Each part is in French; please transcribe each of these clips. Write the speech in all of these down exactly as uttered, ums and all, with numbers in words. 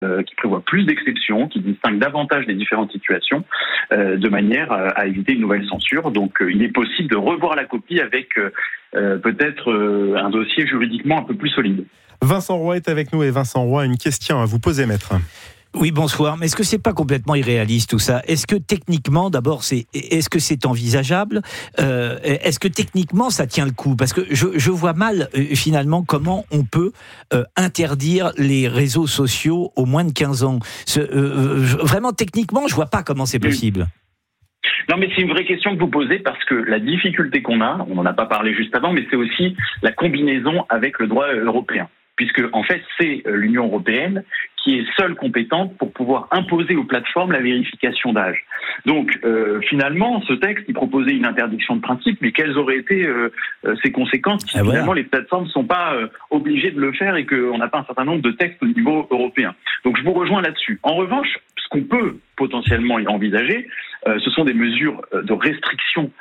euh, qui prévoit plus d'exceptions, qui distingue davantage les différentes situations, euh, de manière à, à éviter une nouvelle censure. Donc euh, il est possible de revoir la copie avec euh, peut-être euh, un dossier juridiquement un peu plus solide. Vincent Roy est avec nous et Vincent Roy, une question à vous poser, maître. Oui, bonsoir. Mais est-ce que c'est pas complètement irréaliste tout ça ? Est-ce que techniquement, d'abord, c'est est-ce que c'est envisageable ? euh, Est-ce que techniquement ça tient le coup ? Parce que je, je vois mal euh, finalement comment on peut euh, interdire les réseaux sociaux aux moins de quinze ans. Ce, euh, vraiment techniquement, je vois pas comment c'est possible. Non, mais c'est une vraie question que vous posez parce que la difficulté qu'on a, on n'en a pas parlé juste avant, mais c'est aussi la combinaison avec le droit européen. Puisque, en fait, c'est l'Union européenne qui est seule compétente pour pouvoir imposer aux plateformes la vérification d'âge. Donc, euh, finalement, ce texte, il proposait une interdiction de principe, mais quelles auraient été euh, ses conséquences si ah, finalement voilà. les plateformes ne sont pas euh, obligées de le faire et qu'on n'a pas un certain nombre de textes au niveau européen. Donc, je vous rejoins là-dessus. En revanche, ce qu'on peut potentiellement y envisager, euh, ce sont des mesures de restriction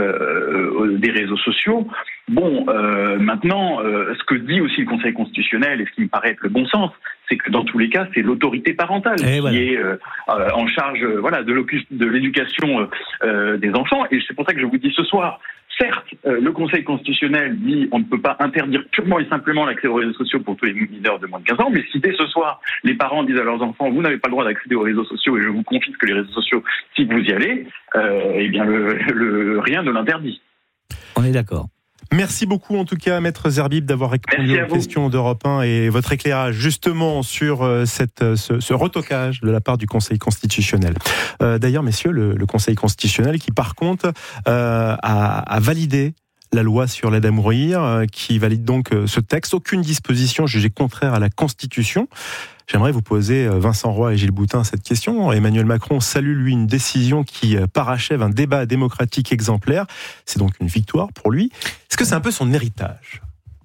euh, des réseaux sociaux. Bon, euh, maintenant, euh, ce que dit aussi le Conseil constitutionnel, et ce qui me paraît être le bon sens, c'est que dans tous les cas, c'est l'autorité parentale et qui voilà. est euh, en charge euh, voilà, de, de l'éducation euh, des enfants. Et c'est pour ça que je vous dis ce soir, certes, euh, le Conseil constitutionnel dit on ne peut pas interdire purement et simplement l'accès aux réseaux sociaux pour tous les mineurs de moins de quinze ans, mais si dès ce soir, les parents disent à leurs enfants, vous n'avez pas le droit d'accéder aux réseaux sociaux et je vous confisque les réseaux sociaux si vous y allez, euh, eh bien le, le, rien ne l'interdit. On est d'accord. Merci beaucoup en tout cas, Maître Zerbib, d'avoir répondu aux questions d'Europe un et votre éclairage justement sur cette, ce, ce retocage de la part du Conseil constitutionnel. Euh, d'ailleurs, messieurs, le, le Conseil constitutionnel qui par contre euh, a, a validé la loi sur l'aide à mourir, euh, qui valide donc euh, ce texte. Aucune disposition jugée contraire à la Constitution. J'aimerais vous poser, Vincent Roy et Gilles Boutin, cette question. Emmanuel Macron salue, lui, une décision qui parachève un débat démocratique exemplaire. C'est donc une victoire pour lui. Est-ce que c'est un peu son héritage ?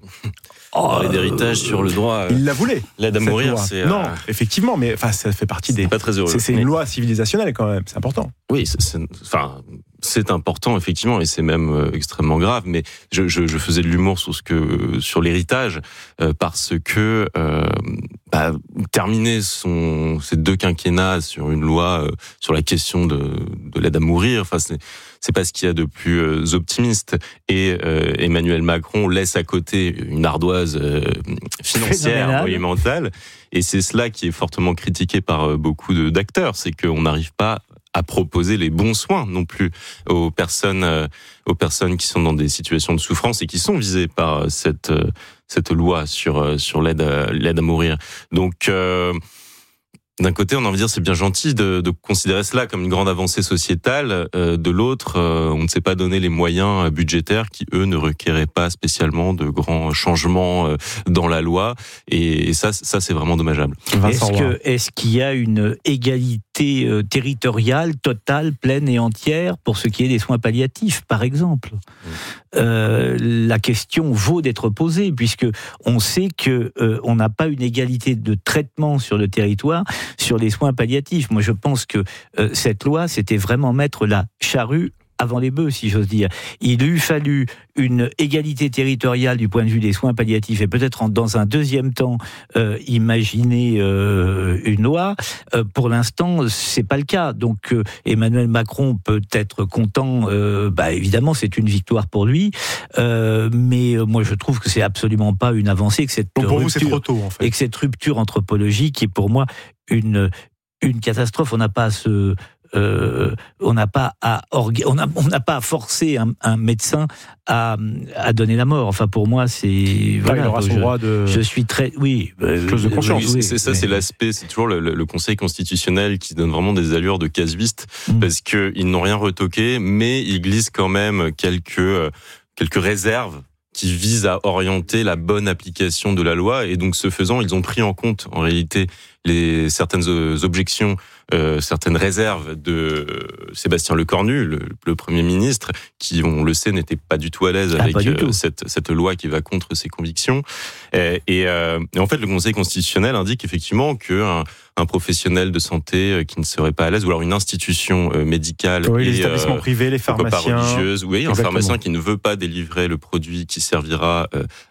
Oh, l'héritage euh, sur le droit. Il la voulait. L'aide à mourir, loi. c'est. Non, euh, effectivement, mais enfin, ça fait partie c'est des. Pas très heureux. C'est, c'est une mais... loi civilisationnelle quand même. C'est important. Oui, c'est, c'est, enfin, c'est important effectivement, et c'est même euh, extrêmement grave. Mais je, je, je faisais de l'humour sur ce que, sur l'héritage, euh, parce que euh, bah, terminer son, ces deux quinquennats sur une loi euh, sur la question de, de l'aide à mourir. Enfin, c'est. C'est pas ce qu'il y a de plus euh, optimiste. Et euh, Emmanuel Macron laisse à côté une ardoise euh, financière, monumentale. Et c'est cela qui est fortement critiqué par euh, beaucoup de, d'acteurs. C'est qu'on n'arrive pas à proposer les bons soins non plus aux personnes, euh, aux personnes qui sont dans des situations de souffrance et qui sont visées par cette, euh, cette loi sur, euh, sur l'aide à, l'aide à mourir. Donc, euh, d'un côté, on a envie de dire c'est bien gentil de, de considérer cela comme une grande avancée sociétale. Euh, de l'autre, euh, on ne s'est pas donné les moyens budgétaires qui, eux, ne requéraient pas spécialement de grands changements euh, dans la loi. Et, et ça, ça, c'est vraiment dommageable. Est-ce, que, est-ce qu'il y a une égalité euh, territoriale, totale, pleine et entière pour ce qui est des soins palliatifs, par exemple ? mmh. euh, La question vaut d'être posée, puisque on sait que euh, on n'a pas une égalité de traitement sur le territoire sur les soins palliatifs. Moi, je pense que euh, cette loi, c'était vraiment mettre la charrue avant les bœufs, si j'ose dire. Il eût fallu une égalité territoriale du point de vue des soins palliatifs et peut-être en, dans un deuxième temps euh, imaginer euh, une loi. Euh, pour l'instant, c'est pas le cas. Donc euh, Emmanuel Macron peut être content. Euh, bah évidemment, c'est une victoire pour lui. Euh, mais euh, moi, je trouve que c'est absolument pas une avancée. Que cette Donc pour rupture, vous, c'est trop tôt, en fait. Et que cette rupture anthropologique est pour moi une une catastrophe. On n'a pas à se Euh, on n'a pas à orga- on n'a on n'a pas à forcer un, un médecin à, à donner la mort. Enfin, pour moi, c'est voilà. Il aura son je, droit de. Je suis très oui. Euh, chose de conscience. Oui, c'est, c'est ça, mais... c'est l'aspect. C'est toujours le, le Conseil constitutionnel qui donne vraiment des allures de casuiste mmh. parce que ils n'ont rien retoqué, mais ils glissent quand même quelques quelques réserves qui visent à orienter la bonne application de la loi. Et donc, ce faisant, ils ont pris en compte, en réalité, les certaines objections, euh, certaines réserves de Sébastien Lecornu, le, le Premier ministre, qui, on le sait, n'était pas du tout à l'aise ah, avec euh, cette, cette loi qui va contre ses convictions. Et, et, euh, et en fait, le Conseil constitutionnel indique effectivement qu'un un professionnel de santé qui ne serait pas à l'aise, ou alors une institution médicale, oui, et, les établissements euh, privés, les pharmaciens, pas religieuse, oui, un pharmacien qui ne veut pas délivrer le produit qui servira euh,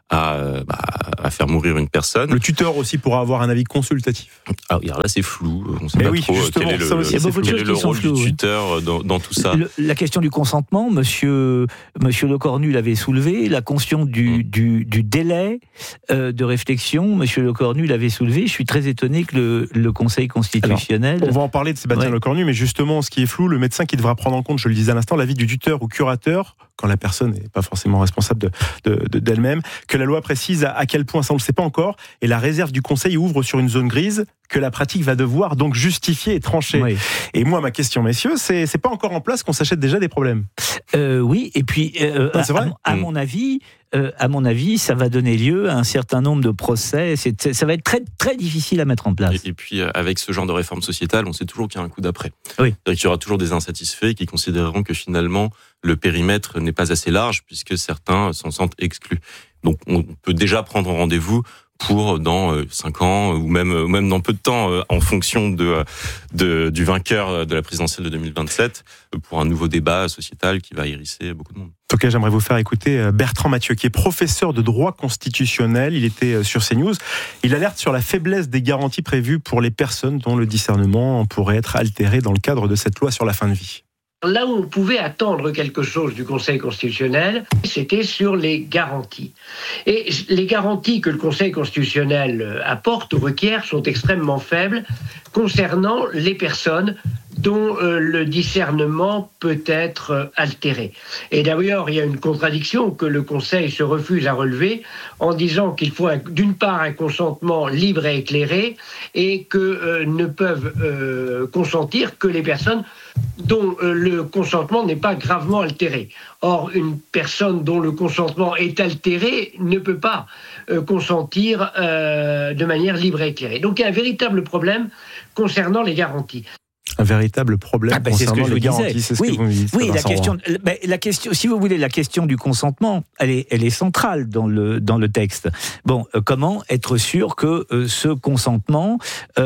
à, bah, à faire mourir une personne. Le tuteur aussi pourra avoir un avis consultatif. Ah, alors là, c'est flou. On ne sait Mais pas oui, trop quel est le, ça aussi, le, c'est quel est le rôle flou, du oui. tuteur dans, dans tout ça. Le, la question du consentement, monsieur, monsieur Lecornu l'avait soulevé, la question du, mmh. du, du délai euh, de réflexion, monsieur Lecornu l'avait soulevé. Je suis très étonné que le, le Conseil constitutionnel... Alors, on va en parler de Sébastien ouais. Lecornu, mais justement, ce qui est flou, le médecin qui devra prendre en compte, je le disais à l'instant, l'avis du tuteur ou curateur, quand la personne n'est pas forcément responsable de, de, de, d'elle-même, que la loi précise à, à quel point, ça on ne le sait pas encore, et la réserve du Conseil ouvre sur une zone grise que la pratique va devoir donc justifier et trancher. Oui. Et moi, ma question, messieurs, c'est, c'est pas encore en place qu'on s'achète déjà des problèmes. Euh, oui, et puis, euh, non, c'est vrai à, à, à mon avis... Euh, à mon avis, ça va donner lieu à un certain nombre de procès. C'est, ça va être très, très difficile à mettre en place. Et, et puis, euh, avec ce genre de réforme sociétale, on sait toujours qu'il y a un coup d'après. Oui. C'est-à-dire qu'il y aura toujours des insatisfaits qui considéreront que finalement, le périmètre n'est pas assez large puisque certains s'en sentent exclus. Donc, on peut déjà prendre rendez-vous pour dans cinq ans ou même ou même dans peu de temps, en fonction de, de du vainqueur de la présidentielle de deux mille vingt-sept, pour un nouveau débat sociétal qui va hérisser beaucoup de monde. En tout cas, j'aimerais vous faire écouter Bertrand Mathieu, qui est professeur de droit constitutionnel. Il était sur CNews. Il alerte sur la faiblesse des garanties prévues pour les personnes dont le discernement pourrait être altéré dans le cadre de cette loi sur la fin de vie. Là où on pouvait attendre quelque chose du Conseil constitutionnel, c'était sur les garanties. Et les garanties que le Conseil constitutionnel apporte ou requiert sont extrêmement faibles concernant les personnes dont euh, le discernement peut être euh, altéré. Et d'ailleurs, il y a une contradiction que le Conseil se refuse à relever en disant qu'il faut un, d'une part un consentement libre et éclairé et que euh, ne peuvent euh, consentir que les personnes dont euh, le consentement n'est pas gravement altéré. Or, une personne dont le consentement est altéré ne peut pas euh, consentir euh, de manière libre et éclairée. Donc, il y a un véritable problème concernant les garanties. Un véritable problème ah ben concernant c'est ce que je les vous garanties, disais. c'est ce oui, que vous me dites. Oui, la question, ben, la question, si vous voulez, la question du consentement, elle est, elle est centrale dans le dans le texte. Bon, euh, comment être sûr que euh, ce consentement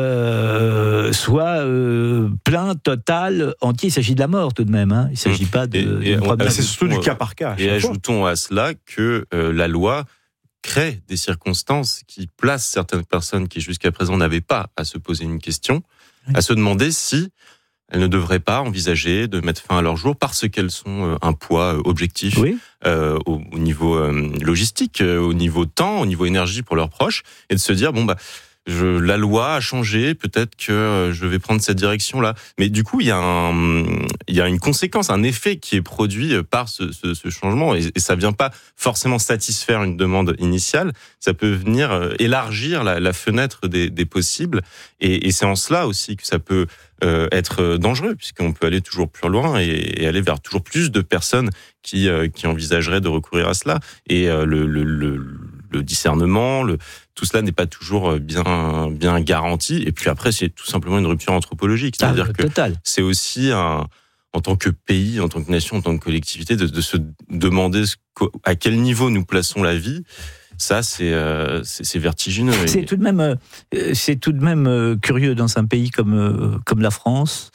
euh, soit euh, plein, total, entier. Il s'agit de la mort tout de même. Hein. Il ne s'agit pas de. Et, et on, c'est surtout du cas par cas. Et ajoutons à cela que euh, la loi crée des circonstances qui placent certaines personnes qui jusqu'à présent n'avaient pas à se poser une question, oui. à se demander si elles ne devraient pas envisager de mettre fin à leur jour parce qu'elles sont un poids objectif oui. euh, au, au niveau euh, logistique, euh, au niveau temps, au niveau énergie pour leurs proches, et de se dire bon bah je, la loi a changé, peut-être que je vais prendre cette direction-là. Mais du coup, il y a un, il y a une conséquence, un effet qui est produit par ce, ce, ce changement, et, et ça vient pas forcément satisfaire une demande initiale. Ça peut venir élargir la, la fenêtre des, des possibles, et, et c'est en cela aussi que ça peut euh, être dangereux, puisqu'on peut aller toujours plus loin et, et aller vers toujours plus de personnes qui, euh, qui envisageraient de recourir à cela. Et euh, le, le, le, le discernement, le tout cela n'est pas toujours bien bien garanti. Et puis après, c'est tout simplement une rupture anthropologique. C'est-à-dire ah, que total. C'est aussi un, en tant que pays, en tant que nation, en tant que collectivité, de, de se demander ce, à quel niveau nous plaçons la vie. Ça, c'est, euh, c'est, c'est vertigineux. C'est tout de même, euh, c'est tout de même euh, curieux dans un pays comme euh, comme la France,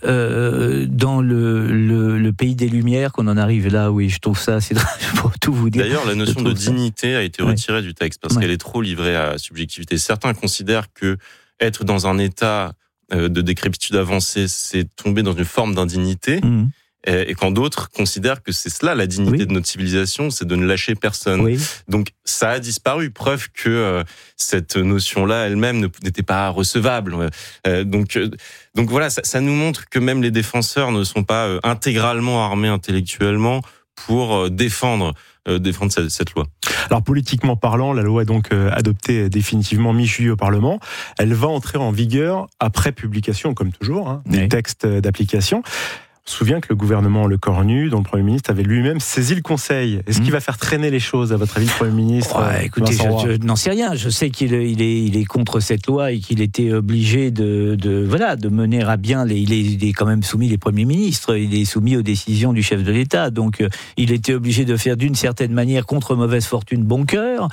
euh, dans le, le le pays des Lumières, qu'on en arrive là. Oui, je trouve ça, c'est pour tout vous dire. D'ailleurs, la notion de dignité ça. a été retirée ouais. du texte parce ouais. qu'elle est trop livrée à la subjectivité. Certains considèrent que être dans un état de décrépitude avancée, c'est tomber dans une forme d'indignité. Mmh. Et quand d'autres considèrent que c'est cela la dignité oui. de notre civilisation, c'est de ne lâcher personne. Oui. Donc ça a disparu, preuve que euh, cette notion-là elle-même ne, n'était pas recevable. Euh, donc, euh, donc voilà, ça, ça nous montre que même les défenseurs ne sont pas euh, intégralement armés intellectuellement pour euh, défendre euh, défendre cette, cette loi. Alors politiquement parlant, la loi est donc euh, adoptée définitivement mi-juillet au Parlement. Elle va entrer en vigueur après publication, comme toujours, hein, oui. du texte d'application. On se souvient que le gouvernement Lecornu, dont le Premier ministre avait lui-même saisi le Conseil. Est-ce mmh. qu'il va faire traîner les choses, à votre avis, le Premier ministre ouais, Écoutez, je, je n'en sais rien. Je sais qu'il il est, il est contre cette loi et qu'il était obligé de, de, voilà, de mener à bien. Les, il, est, il est quand même soumis, les premiers ministres, il est soumis aux décisions du chef de l'État. Donc, euh, il était obligé de faire d'une certaine manière, contre mauvaise fortune, bon cœur,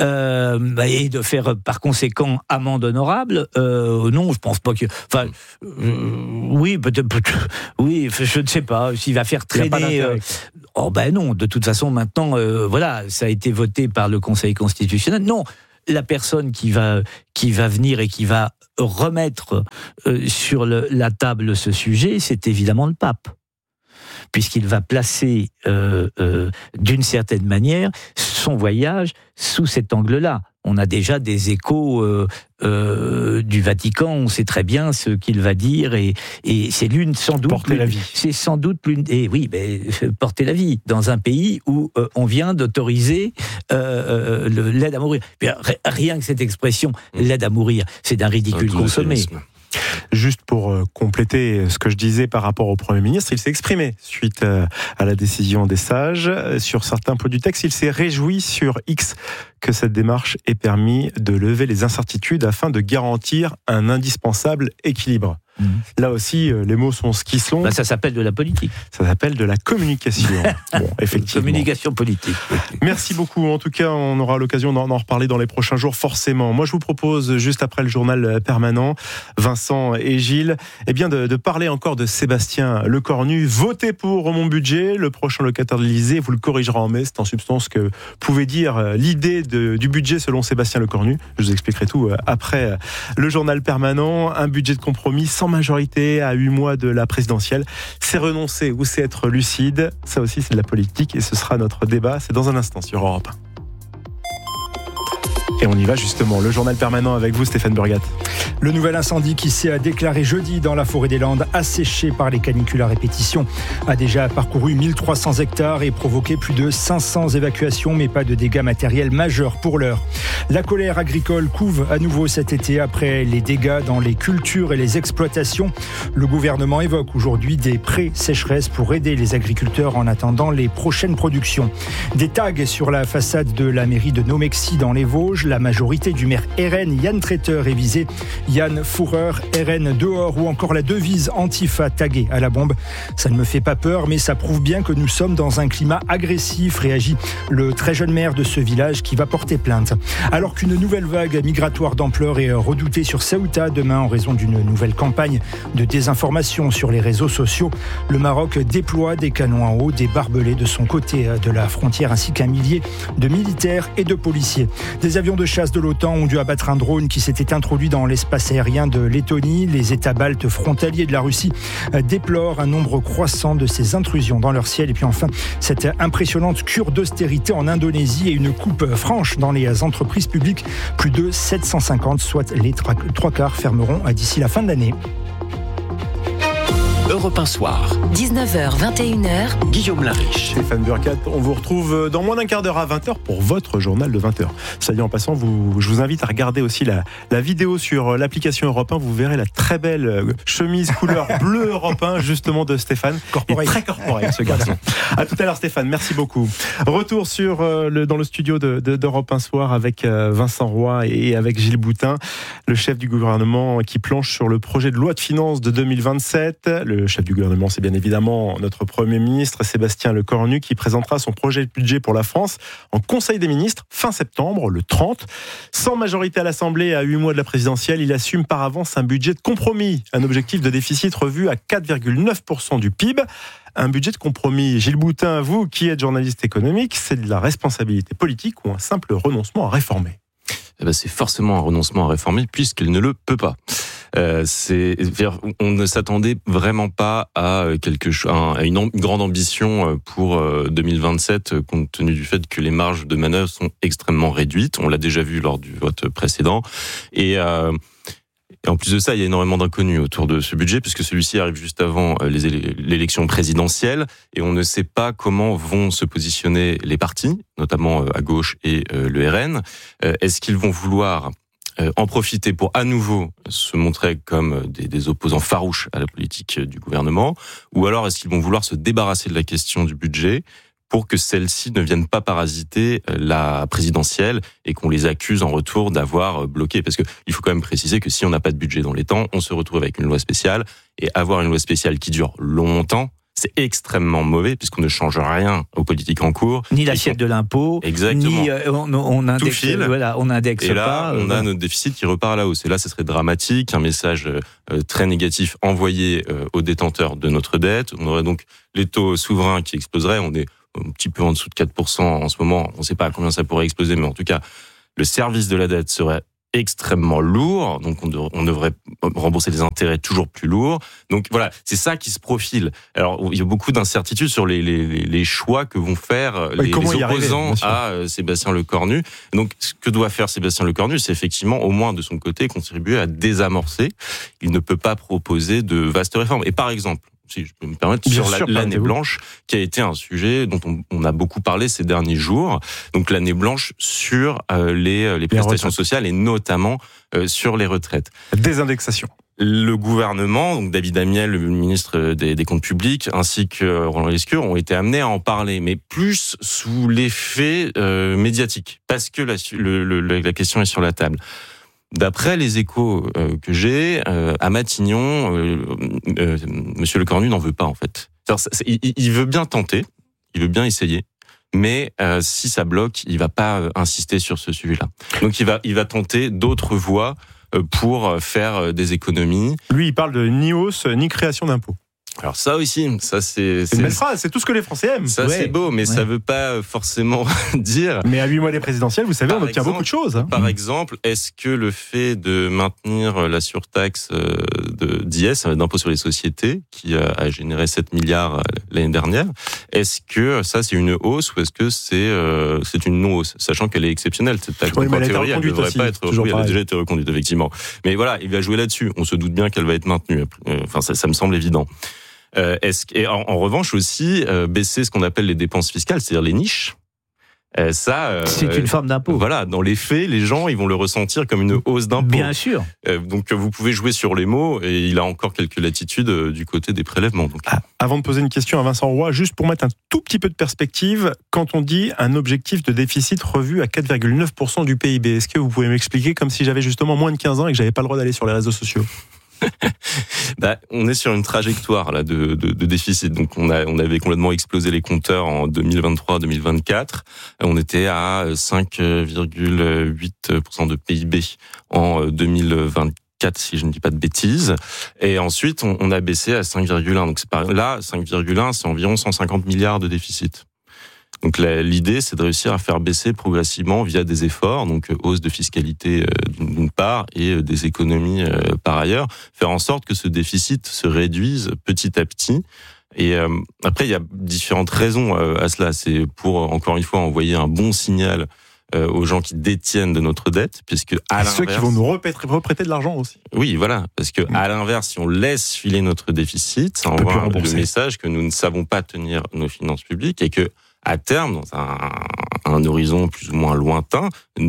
euh, et de faire par conséquent amende honorable. Euh, non, je pense pas que. Enfin, euh, oui, peut-être. Peut-être oui. Je ne sais pas s'il va faire traîner. Euh, Oh ben non, de toute façon maintenant, euh, voilà, ça a été voté par le Conseil constitutionnel. Non, la personne qui va qui va venir et qui va remettre euh, sur le, la table ce sujet, c'est évidemment le pape, puisqu'il va placer euh, euh, d'une certaine manière son voyage sous cet angle-là. On a déjà des échos euh, euh, du Vatican, on sait très bien ce qu'il va dire, et, et c'est l'une sans doute porter la vie. C'est sans doute l'une. Et oui, mais porter la vie dans un pays où euh, on vient d'autoriser euh, euh, le, l'aide à mourir. Rien que cette expression, l'aide à mourir, c'est d'un ridicule consommé. Juste pour euh, compléter ce que je disais par rapport au Premier ministre, il s'est exprimé suite euh, à la décision des sages. Euh, sur certains points du texte, il s'est réjoui sur X que cette démarche ait permis de lever les incertitudes afin de garantir un indispensable équilibre. Mmh. Là aussi, les mots sont ce qu'ils sont. Ben, ça s'appelle de la politique. Ça s'appelle de la communication. Bon, effectivement. Communication politique. Merci beaucoup. En tout cas, on aura l'occasion d'en reparler dans les prochains jours, forcément. Moi, je vous propose, juste après le journal permanent, Vincent et Gilles, eh bien, de, de parler encore de Sébastien Lecornu. Votez pour mon budget. Le prochain locataire de l'Élysée vous le corrigera en mai. C'est en substance que pouvait dire l'idée de, du budget selon Sébastien Lecornu. Je vous expliquerai tout après le journal permanent. Un budget de compromis sans majorité à huit mois de la présidentielle. C'est renoncer ou c'est être lucide. Ça aussi, c'est de la politique et ce sera notre débat. C'est dans un instant sur Europe un. Et on y va justement, le journal permanent avec vous, Stéphane Burgat. Le nouvel incendie qui s'est déclaré jeudi dans la forêt des Landes, asséché par les canicules à répétition, a déjà parcouru mille trois cents hectares et provoqué plus de cinq cents évacuations, mais pas de dégâts matériels majeurs pour l'heure. La colère agricole couve à nouveau cet été après les dégâts dans les cultures et les exploitations. Le gouvernement évoque aujourd'hui des pré-sécheresses pour aider les agriculteurs en attendant les prochaines productions. Des tags sur la façade de la mairie de Nomexy dans les Vosges. La majorité du maire R N, Yann Traiteur, est visée. Yann Fourreur, R N dehors, ou encore la devise Antifa taguée à la bombe. Ça ne me fait pas peur, mais ça prouve bien que nous sommes dans un climat agressif, réagit le très jeune maire de ce village qui va porter plainte. Alors qu'une nouvelle vague migratoire d'ampleur est redoutée sur Ceuta demain en raison d'une nouvelle campagne de désinformation sur les réseaux sociaux, le Maroc déploie des canons à eau, des barbelés de son côté de la frontière, ainsi qu'un millier de militaires et de policiers. Des avions de chasse de l'OTAN ont dû abattre un drone qui s'était introduit dans l'espace aérien de Lettonie. Les États baltes frontaliers de la Russie déplorent un nombre croissant de ces intrusions dans leur ciel. Et puis enfin, cette impressionnante cure d'austérité en Indonésie et une coupe franche dans les entreprises publiques. Plus de sept cent cinquante, soit les trois quarts, fermeront d'ici la fin de l'année. Europe un soir. dix-neuf heures vingt et une heures. Guillaume Lariche. Stéphane Burgat, on vous retrouve dans moins d'un quart d'heure à vingt heures pour votre journal de vingt heures. Ça dit en passant, vous, je vous invite à regarder aussi la, la vidéo sur l'application Europe un. Vous verrez la très belle chemise couleur bleu Europe un, justement, de Stéphane. Corporate. Très corporate, ce garçon. À tout à l'heure, Stéphane. Merci beaucoup. Retour sur, euh, le, dans le studio de, de, d'Europe un soir avec euh, Vincent Roy et avec Gilles Boutin, le chef du gouvernement qui planche sur le projet de loi de finances de deux mille vingt-sept. Le chef du gouvernement, c'est bien évidemment notre Premier ministre, Sébastien Lecornu, qui présentera son projet de budget pour la France en Conseil des ministres fin septembre, le trente. Sans majorité à l'Assemblée à huit mois de la présidentielle, il assume par avance un budget de compromis, un objectif de déficit revu à quatre virgule neuf pour cent du P I B. Un budget de compromis. Gilles Boutin, vous qui êtes journaliste économique, c'est de la responsabilité politique ou un simple renoncement à réformer? Eh ben, c'est forcément un renoncement à réformer puisqu'il ne le peut pas. Euh, c'est, on ne s'attendait vraiment pas à quelque chose, à une, une grande ambition pour deux mille vingt-sept, compte tenu du fait que les marges de manœuvre sont extrêmement réduites. On l'a déjà vu lors du vote précédent. Et, euh, et en plus de ça, il y a énormément d'inconnus autour de ce budget, puisque celui-ci arrive juste avant les éle- l'élection présidentielle, et on ne sait pas comment vont se positionner les partis, notamment à gauche et euh, le R N. Euh, est-ce qu'ils vont vouloir en profiter pour à nouveau se montrer comme des, des opposants farouches à la politique du gouvernement, ou alors est-ce qu'ils vont vouloir se débarrasser de la question du budget pour que celle-ci ne vienne pas parasiter la présidentielle et qu'on les accuse en retour d'avoir bloqué? Parce que il faut quand même préciser que si on n'a pas de budget dans les temps, on se retrouve avec une loi spéciale, et avoir une loi spéciale qui dure longtemps, c'est extrêmement mauvais puisqu'on ne change rien aux politiques en cours. Ni l'assiette de l'impôt, exactement. Ni euh, on, on indexe, voilà, on indexe et là, pas. on a euh, notre déficit qui repart à la hausse. Et là, ce serait dramatique, un message euh, très négatif envoyé euh, aux détenteurs de notre dette. On aurait donc les taux souverains qui exploseraient. On est un petit peu en dessous de quatre pour cent en ce moment. On ne sait pas à combien ça pourrait exploser, mais en tout cas, le service de la dette serait extrêmement lourd, donc on, de, on devrait rembourser des intérêts toujours plus lourds. Donc voilà, c'est ça qui se profile. Alors il y a beaucoup d'incertitudes sur les, les, les choix que vont faire les, les opposants arriver, à euh, Sébastien Lecornu. Donc ce que doit faire Sébastien Lecornu, c'est effectivement au moins de son côté contribuer à désamorcer. Il ne peut pas proposer de vastes réformes. Et par exemple, si je peux me permettre, Bien sur sûr, la, l'année blanche, qui a été un sujet dont on, on a beaucoup parlé ces derniers jours. Donc l'année blanche sur euh, les, les prestations les sociales et notamment euh, sur les retraites. Désindexation. Le gouvernement, donc David Amiel, le ministre des, des Comptes publics, ainsi que Roland Lescure, ont été amenés à en parler, mais plus sous l'effet euh, médiatique, parce que la, le, le, la question est sur la table. D'après les échos euh, que j'ai, euh, à Matignon, euh, euh, Monsieur Lecornu n'en veut pas en fait. C'est, il, il veut bien tenter, il veut bien essayer, mais euh, si ça bloque, il va pas euh, insister sur ce sujet-là. Donc il va, il va tenter d'autres voies euh, pour faire des économies. Lui, il parle de ni hausse ni création d'impôts. Alors ça aussi, ça c'est... C'est une belle phrase, c'est tout ce que les Français aiment. Ça ouais. c'est beau, mais ouais. ça veut pas forcément dire... Mais à huit mois des présidentielles, vous savez, par on obtient exemple, beaucoup de choses. Hein. Par exemple, est-ce que le fait de maintenir la surtaxe de d'I S, d'impôt sur les sociétés, qui a généré sept milliards l'année dernière, est-ce que ça c'est une hausse ou est-ce que c'est euh, c'est une non-hausse, sachant qu'elle est exceptionnelle, cette taxe. Oui, donc en théorie, elle ne devrait aussi, pas être... Oui, elle a déjà été reconduite, effectivement. Mais voilà, il va jouer là-dessus. On se doute bien qu'elle va être maintenue. Enfin, ça, ça me semble évident. Euh, est-ce, et en, en revanche aussi, euh, baisser ce qu'on appelle les dépenses fiscales, c'est-à-dire les niches. Euh, ça, euh, c'est une forme d'impôt. Voilà, dans les faits, les gens ils vont le ressentir comme une hausse d'impôt. Bien sûr. Euh, donc vous pouvez jouer sur les mots et il a encore quelques latitudes euh, du côté des prélèvements. Donc. Ah, avant de poser une question à Vincent Roy, juste pour mettre un tout petit peu de perspective, quand on dit un objectif de déficit revu à quatre virgule neuf pour cent du P I B, est-ce que vous pouvez m'expliquer comme si j'avais justement moins de quinze ans et que j'avais pas le droit d'aller sur les réseaux sociaux? Bah, on est sur une trajectoire là de, de, de déficit. Donc on a on avait complètement explosé les compteurs en deux mille vingt-trois deux mille vingt-quatre. On était à cinq virgule huit pour cent de P I B en deux mille vingt-quatre, si je ne dis pas de bêtises. Et ensuite on, on a baissé à cinq virgule un. Donc c'est pas là cinq virgule un, c'est environ cent cinquante milliards de déficit. Donc la, l'idée, c'est de réussir à faire baisser progressivement via des efforts, donc hausse de fiscalité euh, d'une part et euh, des économies euh, par ailleurs, faire en sorte que ce déficit se réduise petit à petit. Et euh, après, il y a différentes raisons euh, à cela. C'est pour, encore une fois, envoyer un bon signal euh, aux gens qui détiennent de notre dette, puisque à l'inverse... Ceux qui vont nous reprêter, reprêter de l'argent aussi. Oui, voilà, parce que à l'inverse, si on laisse filer notre déficit, ça envoie le message que nous ne savons pas tenir nos finances publiques et que à terme, dans un, un horizon plus ou moins lointain,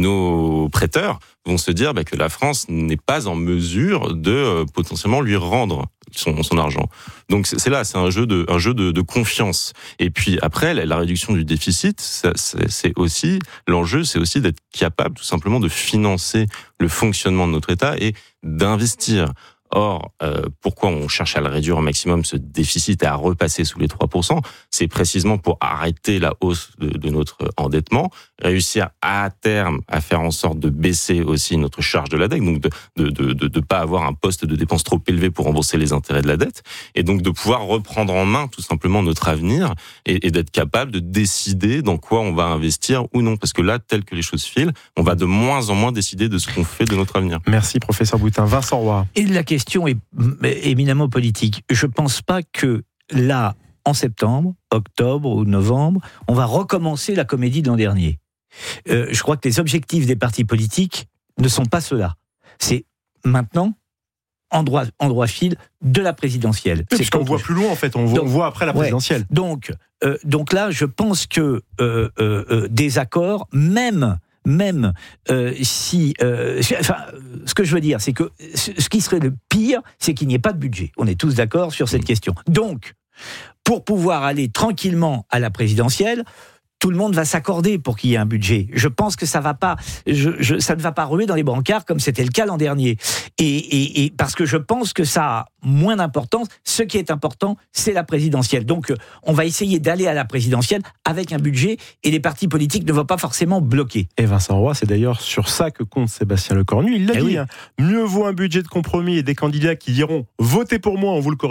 nos prêteurs vont se dire bah, que la France n'est pas en mesure de euh, potentiellement lui rendre son, son argent. Donc c'est, c'est là, c'est un jeu de, un jeu de, de confiance. Et puis après, la, la réduction du déficit, ça, c'est, c'est aussi l'enjeu, c'est aussi d'être capable tout simplement de financer le fonctionnement de notre État et d'investir. Or, euh, pourquoi on cherche à le réduire au maximum, ce déficit, et à repasser sous les trois pour cent? C'est précisément pour arrêter la hausse de, de notre endettement, réussir à terme à faire en sorte de baisser aussi notre charge de la dette, donc de de de de, de pas avoir un poste de dépenses trop élevé pour rembourser les intérêts de la dette, et donc de pouvoir reprendre en main tout simplement notre avenir et, et d'être capable de décider dans quoi on va investir ou non. Parce que là, tel que les choses filent, on va de moins en moins décider de ce qu'on fait de notre avenir. Merci professeur Boutin. Vincent Roy. Et la question La question est éminemment politique. Je ne pense pas que là, en septembre, octobre ou novembre, on va recommencer la comédie de l'an dernier. Euh, je crois que les objectifs des partis politiques ne sont pas ceux-là. C'est maintenant, en droit, en droit fil, de la présidentielle. Oui, c'est qu'on voit plus loin, en fait. On voit, donc, on voit après la présidentielle. Ouais, donc, euh, donc là, je pense que euh, euh, des accords, même... Même euh, si... Euh, enfin, ce que je veux dire, c'est que ce qui serait le pire, c'est qu'il n'y ait pas de budget. On est tous d'accord sur cette question. Donc, pour pouvoir aller tranquillement à la présidentielle, tout le monde va s'accorder pour qu'il y ait un budget. Je pense que ça va pas, je, je, ça ne va pas rouler dans les brancards comme c'était le cas l'an dernier. Et, et, et parce que je pense que ça a moins d'importance. Ce qui est important, c'est la présidentielle. Donc, on va essayer d'aller à la présidentielle avec un budget et les partis politiques ne vont pas forcément bloquer. Et Vincent Roy, c'est d'ailleurs sur ça que compte Sébastien Lecornu. Il l'a eh dit, oui. hein, mieux vaut un budget de compromis et des candidats qui diront « Votez pour moi, on vous le corrigera »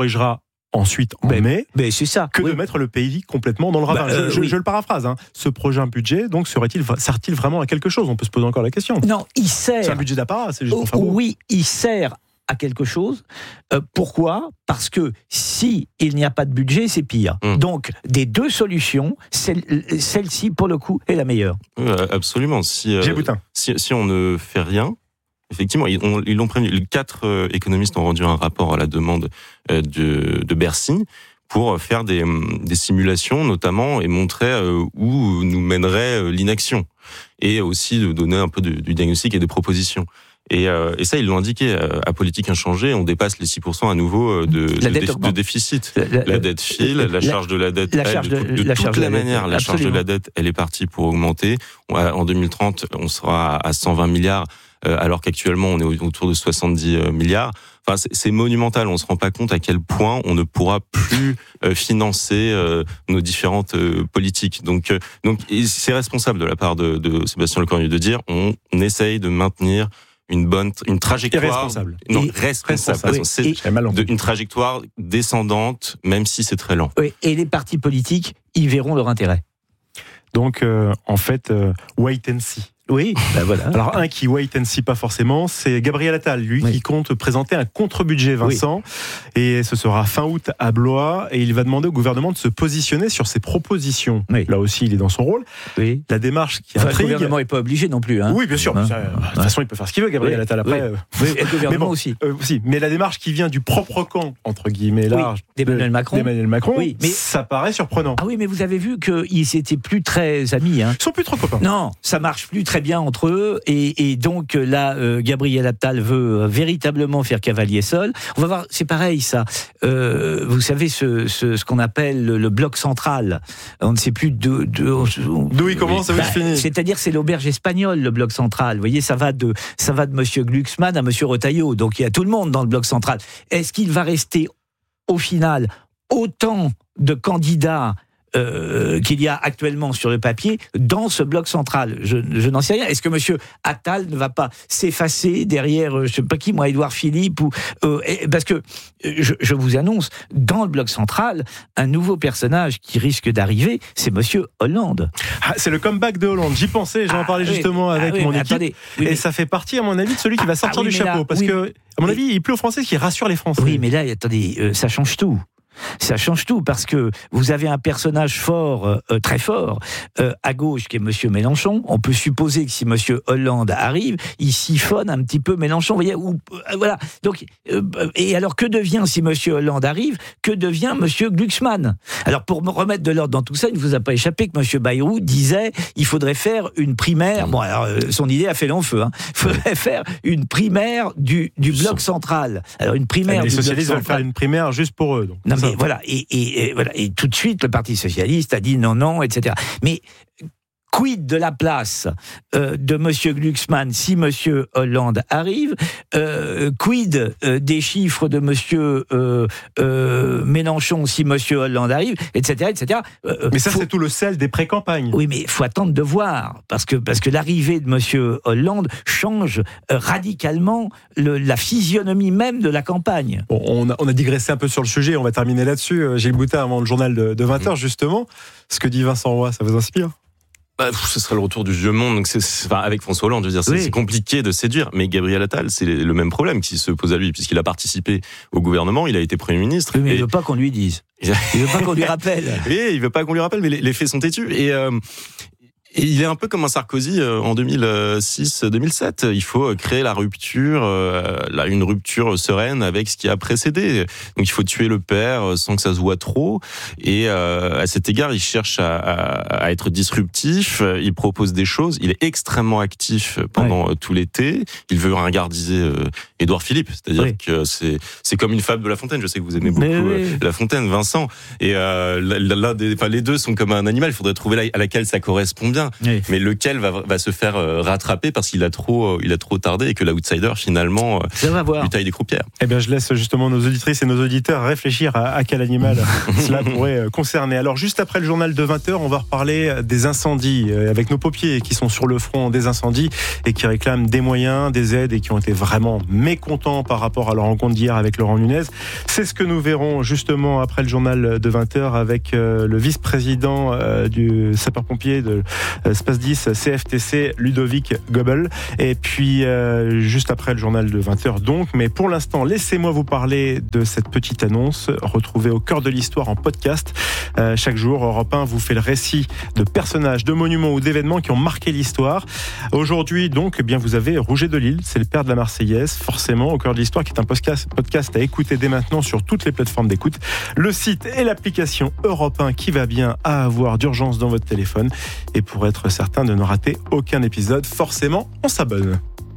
ensuite en mais, mai, mais c'est ça, que oui. de mettre le pays complètement dans le ravin. Bah, euh, je, je, oui. je le paraphrase. Hein. Ce projet budget, donc, serait-il, sert-il vraiment à quelque chose? On peut se poser encore la question. Non, il sert. C'est un budget d'apparat, c'est juste pour faire beau. Oui, il sert à quelque chose. Euh, pourquoi ? Parce que si il n'y a pas de budget, c'est pire. Mmh. Donc, des deux solutions, celle, celle-ci, pour le coup, est la meilleure. Oui, absolument. Si, euh, si, si on ne fait rien, effectivement, ils, on, ils l'ont prévenu. Les quatre euh, économistes ont rendu un rapport à la demande euh, de, de Bercy pour faire des, des simulations, notamment, et montrer euh, où nous mènerait euh, l'inaction. Et aussi de donner un peu de, du diagnostic et des propositions. Et, euh, et ça, ils l'ont indiqué, à Politique Inchangée, on dépasse les six pour cent à nouveau de, de, dé, de déficit. La, la, la dette file, la, la charge de la dette, la elle, charge de, de, de la toute charge la de manière, la, la charge de la dette, elle est partie pour augmenter. En deux mille trente, on sera à cent vingt milliards, alors qu'actuellement, on est autour de soixante-dix milliards. Enfin, c'est, c'est monumental. On se rend pas compte à quel point on ne pourra plus euh, financer euh, nos différentes euh, politiques. Donc, euh, donc, c'est responsable de la part de, de Sébastien Lecornu de dire on, on essaye de maintenir une bonne, une trajectoire. Irresponsable. Non, et responsable. responsable. C'est et, de, une trajectoire descendante, même si c'est très lent. Oui, et les partis politiques y verront leur intérêt. Donc, euh, en fait, euh, wait and see. Oui, ben voilà. Alors, un qui wait and see pas forcément, c'est Gabriel Attal, lui, oui. qui compte présenter un contre-budget, Vincent. Oui. Et ce sera fin août à Blois. Et il va demander au gouvernement de se positionner sur ses propositions. Oui. Là aussi, il est dans son rôle. Oui. La démarche qui enfin, intrigue... Le gouvernement n'est pas obligé non plus. Hein. Oui, bien sûr. Hein. Ça, de toute façon, il peut faire ce qu'il veut, Gabriel oui. Attal. Après, oui. Euh... Oui, et le gouvernement bon, aussi. Euh, aussi. Mais la démarche qui vient du propre camp, entre guillemets, large, oui. d'Emmanuel Macron, d'Emmanuel Macron oui, mais... ça paraît surprenant. Ah oui, mais vous avez vu qu'ils n'étaient plus très amis. Hein. Ils sont plus trop copains. Non, ça marche plus très bien entre eux. Et, et donc là, euh, Gabriel Attal veut euh, véritablement faire cavalier seul. On va voir, c'est pareil ça. Euh, vous savez ce, ce, ce qu'on appelle le, le bloc central. On ne sait plus d'où d'où il commence et où il finit. C'est-à-dire c'est l'auberge espagnole, le bloc central. Vous voyez, ça va de ça va de Monsieur Glucksmann à Monsieur Retailleau. Donc il y a tout le monde dans le bloc central. Est-ce qu'il va rester au final autant de candidats Euh, qu'il y a actuellement sur le papier dans ce bloc central? Je, je n'en sais rien. Est-ce que Monsieur Attal ne va pas s'effacer derrière, je ne sais pas qui, moi, Édouard Philippe ou, euh, parce que je, je vous annonce, dans le bloc central, un nouveau personnage qui risque d'arriver, c'est Monsieur Hollande. Ah, c'est le comeback de Hollande. J'y pensais, j'en ah, parlais oui. justement avec ah, oui, mon équipe. Attendez, oui, mais... Et ça fait partie, à mon avis, de celui qui va sortir ah, oui, du chapeau. Là, parce oui, que, à mon avis, il plaît aux Français, qui rassure les Français. Oui, mais là, attendez, euh, ça change tout. Ça change tout parce que vous avez un personnage fort, euh, très fort, euh, à gauche qui est Monsieur Mélenchon. On peut supposer que si Monsieur Hollande arrive, il siphonne un petit peu Mélenchon. Vous voyez, ou, euh, voilà. Donc, euh, et alors que devient si Monsieur Hollande arrive? Que devient Monsieur Glucksmann? Alors pour me remettre de l'ordre dans tout ça, il ne vous a pas échappé que Monsieur Bayrou disait il faudrait faire une primaire. Bon, alors euh, son idée a fait long feu. Hein. Il faudrait faire une primaire du, du bloc central. Alors une primaire. Les du socialistes bloc veulent faire une primaire juste pour eux. Donc. Non, mais voilà, et, et, et, voilà, et tout de suite, le Parti socialiste a dit non, non, et cetera. Mais quid de la place euh, de Monsieur Glucksmann si Monsieur Hollande arrive? euh, Quid euh, des chiffres de Monsieur euh, euh, Mélenchon si Monsieur Hollande arrive, et cetera, et cetera. Euh, mais ça, faut... c'est tout le sel des pré-campagnes. Oui, mais il faut attendre de voir, parce que, parce que l'arrivée de Monsieur Hollande change euh, radicalement le, la physionomie même de la campagne. Bon, on, a, on a digressé un peu sur le sujet, on va terminer là-dessus. Gilles Boutin, avant le journal de, de vingt heures, justement. Ce que dit Vincent Roy, ça vous inspire? Bah, ce serait le retour du vieux monde. Donc c'est, c'est, enfin, avec François Hollande, je veux dire, c'est, oui. c'est compliqué de séduire. Mais Gabriel Attal, c'est le même problème qui se pose à lui, puisqu'il a participé au gouvernement, il a été Premier ministre. Oui, mais et... il veut pas qu'on lui dise. Il veut pas qu'on lui rappelle. Oui, il veut pas qu'on lui rappelle, mais les, les faits sont têtus. Et euh, Et il est un peu comme un Sarkozy en deux mille six deux mille sept. Il faut créer la rupture, euh, une rupture sereine avec ce qui a précédé. Donc il faut tuer le père sans que ça se voit trop. Et euh, à cet égard, il cherche à, à, à être disruptif. Il propose des choses. Il est extrêmement actif pendant ouais. tout l'été. Il veut ringardiser euh, Édouard Philippe. C'est-à-dire oui. que c'est c'est comme une fable de La Fontaine. Je sais que vous aimez beaucoup oui. euh, La Fontaine, Vincent. Et euh, là, là, des, enfin, les deux sont comme un animal. Il faudrait trouver là à laquelle ça correspond bien. bien. Oui. Mais lequel va, va se faire rattraper parce qu'il a trop, il a trop tardé et que l'outsider, finalement, ça va voir. lui taille des croupières. Eh bien, je laisse justement nos auditrices et nos auditeurs réfléchir à, à quel animal cela pourrait concerner. Alors, juste après le journal de vingt heures, on va reparler des incendies avec nos pompiers qui sont sur le front des incendies et qui réclament des moyens, des aides et qui ont été vraiment mécontents par rapport à leur rencontre d'hier avec Laurent Nunez. C'est ce que nous verrons justement après le journal de vingt heures avec le vice-président du sapeur-pompier de Space dix C F T C, Ludovic Goebel. Et puis, euh, juste après le journal de vingt heures donc. Mais pour l'instant, laissez-moi vous parler de cette petite annonce retrouvée au cœur de l'histoire en podcast. Euh, chaque jour, Europe un vous fait le récit de personnages, de monuments ou d'événements qui ont marqué l'histoire. Aujourd'hui, donc, eh bien, vous avez Rouget de Lille, c'est le père de la Marseillaise, forcément, au cœur de l'histoire, qui est un podcast, podcast à écouter dès maintenant sur toutes les plateformes d'écoute. Le site et l'application Europe un qui va bien à avoir d'urgence dans votre téléphone. Et pour être certain de ne rater aucun épisode, forcément, on s'abonne.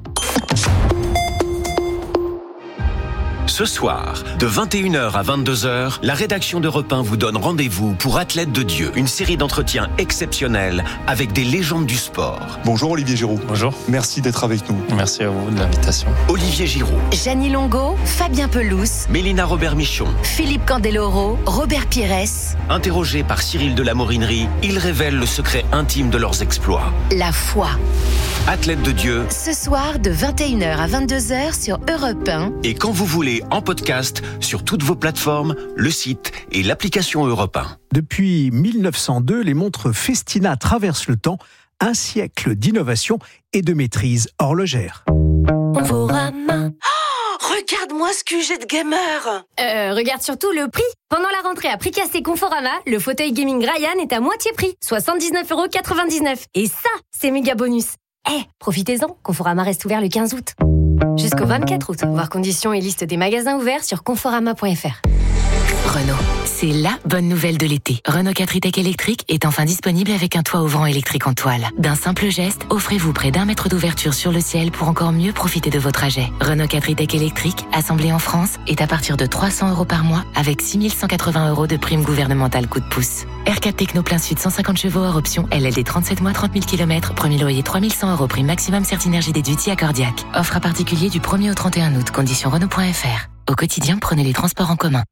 Ce soir, de vingt et une heures à vingt-deux heures, la rédaction d'Europe un vous donne rendez-vous pour Athlètes de Dieu, une série d'entretiens exceptionnels avec des légendes du sport. Bonjour Olivier Giroud. Bonjour. Merci d'être avec nous. Merci à vous de l'invitation. Olivier Giroud. Jeannie Longo, Fabien Pelouse, Mélina Robert-Michon. Philippe Candeloro, Robert Pires. Interrogés par Cyril de la Morinerie, ils révèlent le secret intime de leurs exploits. La foi. Athlètes de Dieu. Ce soir, de vingt et une heures à vingt-deux heures sur Europe un. Et quand vous voulez, en podcast, sur toutes vos plateformes, le site et l'application Europe un. Depuis mille neuf cent deux, les montres Festina traversent le temps, un siècle d'innovation et de maîtrise horlogère. Conforama. Oh, regarde-moi ce que j'ai de gamer. Euh, regarde surtout le prix. Pendant la rentrée à Prix Cassé Conforama, le fauteuil gaming Ryan est à moitié prix, soixante-dix-neuf euros quatre-vingt-dix-neuf. Et ça, c'est méga bonus. Eh, hey, profitez-en, Conforama reste ouvert le quinze août. Jusqu'au vingt-quatre août. Voir conditions et liste des magasins ouverts sur conforama point f r. Renault, c'est la bonne nouvelle de l'été. Renault quatre e-Tech électrique est enfin disponible avec un toit ouvrant électrique en toile. D'un simple geste, offrez-vous près d'un mètre d'ouverture sur le ciel pour encore mieux profiter de vos trajets. Renault quatre e-Tech électrique, assemblé en France, est à partir de trois cents euros par mois avec six mille cent quatre-vingts euros de prime gouvernementale coup de pouce. R quatre Techno plein sud cent cinquante chevaux hors option L L D trente-sept mois trente mille kilomètres, premier loyer trois mille cent euros prime maximum Certinergie déduit accordiaque. Offre à particulier du premier au trente et un août, conditions Renault point f r. Au quotidien, prenez les transports en commun.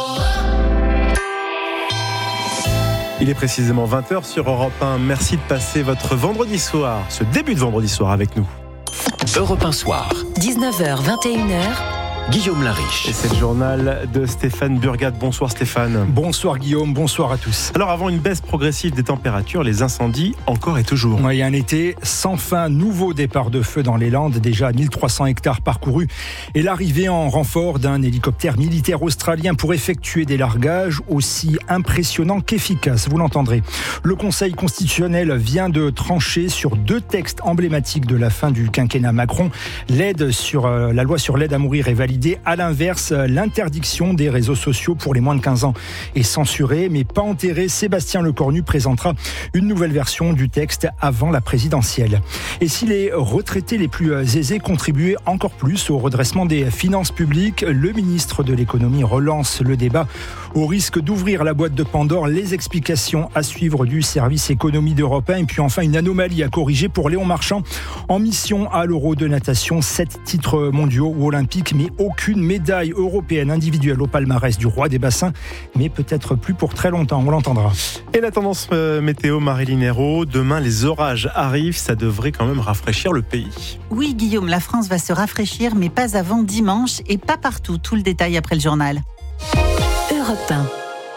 Il est précisément vingt heures sur Europe un. Merci de passer votre vendredi soir, ce début de vendredi soir avec nous. Europe un soir. dix-neuf heures, vingt et une heures. Guillaume Lariche. Et c'est le journal de Stéphane Burgat. Bonsoir Stéphane. Bonsoir Guillaume, bonsoir à tous. Alors avant une baisse progressive des températures, les incendies encore et toujours. Oui, un été sans fin, nouveau départ de feu dans les Landes, déjà mille trois cents hectares parcourus. Et l'arrivée en renfort d'un hélicoptère militaire australien pour effectuer des largages aussi impressionnants qu'efficaces, vous l'entendrez. Le Conseil constitutionnel vient de trancher sur deux textes emblématiques de la fin du quinquennat Macron. L'aide sur, euh, la loi sur l'aide à mourir est validée. À l'inverse, l'interdiction des réseaux sociaux pour les moins de quinze ans est censurée, mais pas enterrée. Sébastien Lecornu présentera une nouvelle version du texte avant la présidentielle. Et si les retraités les plus aisés contribuaient encore plus au redressement des finances publiques, le ministre de l'économie relance le débat au risque d'ouvrir la boîte de Pandore. Les explications à suivre du service économie d'Europe un. Et puis enfin, une anomalie à corriger pour Léon Marchand. En mission à l'Euro de natation, sept titres mondiaux ou olympiques, mais aucune médaille européenne individuelle au palmarès du roi des bassins, mais peut-être plus pour très longtemps, on l'entendra. Et la tendance euh, météo, Marilyn Hérault, demain les orages arrivent, ça devrait quand même rafraîchir le pays. Oui Guillaume, la France va se rafraîchir, mais pas avant dimanche et pas partout. Tout le détail après le journal. Europe un.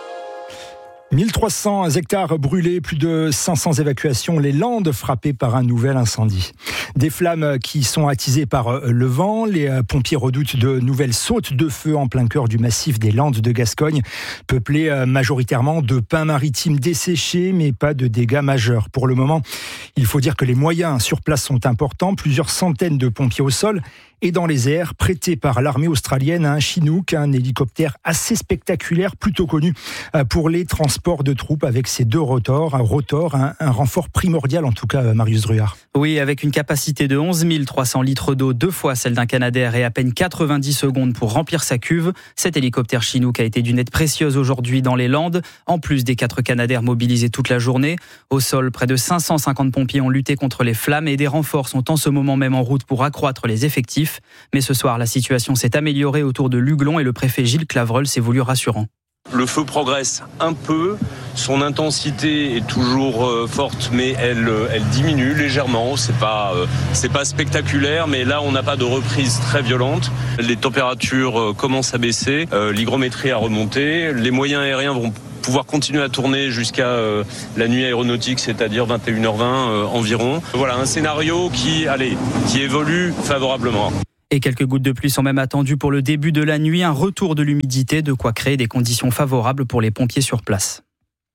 mille trois cents hectares brûlés, plus de cinq cents évacuations, les Landes frappées par un nouvel incendie. Des flammes qui sont attisées par le vent, les pompiers redoutent de nouvelles sautes de feu en plein cœur du massif des Landes de Gascogne, peuplé majoritairement de pins maritimes desséchés, mais pas de dégâts majeurs. Pour le moment, il faut dire que les moyens sur place sont importants, plusieurs centaines de pompiers au sol et dans les airs, prêté par l'armée australienne à un Chinook, un hélicoptère assez spectaculaire, plutôt connu pour les transports sport de troupe avec ses deux rotors, un rotor, un, un renfort primordial en tout cas, Marius Druard. Oui, avec une capacité de onze mille trois cents litres d'eau, deux fois celle d'un Canadair et à peine quatre-vingt-dix secondes pour remplir sa cuve. Cet hélicoptère Chinook a été d'une aide précieuse aujourd'hui dans les Landes, en plus des quatre Canadair mobilisés toute la journée. Au sol, près de cinq cent cinquante pompiers ont lutté contre les flammes et des renforts sont en ce moment même en route pour accroître les effectifs. Mais ce soir, la situation s'est améliorée autour de Luglon et le préfet Gilles Clavreul s'est voulu rassurant. Le feu progresse un peu, son intensité est toujours euh, forte, mais elle, euh, elle diminue légèrement. C'est pas, euh, c'est pas spectaculaire, mais là on n'a pas de reprise très violente. Les températures euh, commencent à baisser, euh, l'hygrométrie a remonté, les moyens aériens vont pouvoir continuer à tourner jusqu'à euh, la nuit aéronautique, c'est-à-dire vingt et une heures vingt euh, environ. Voilà un scénario qui, allez, qui évolue favorablement. Et quelques gouttes de pluie sont même attendues pour le début de la nuit. Un retour de l'humidité, de quoi créer des conditions favorables pour les pompiers sur place.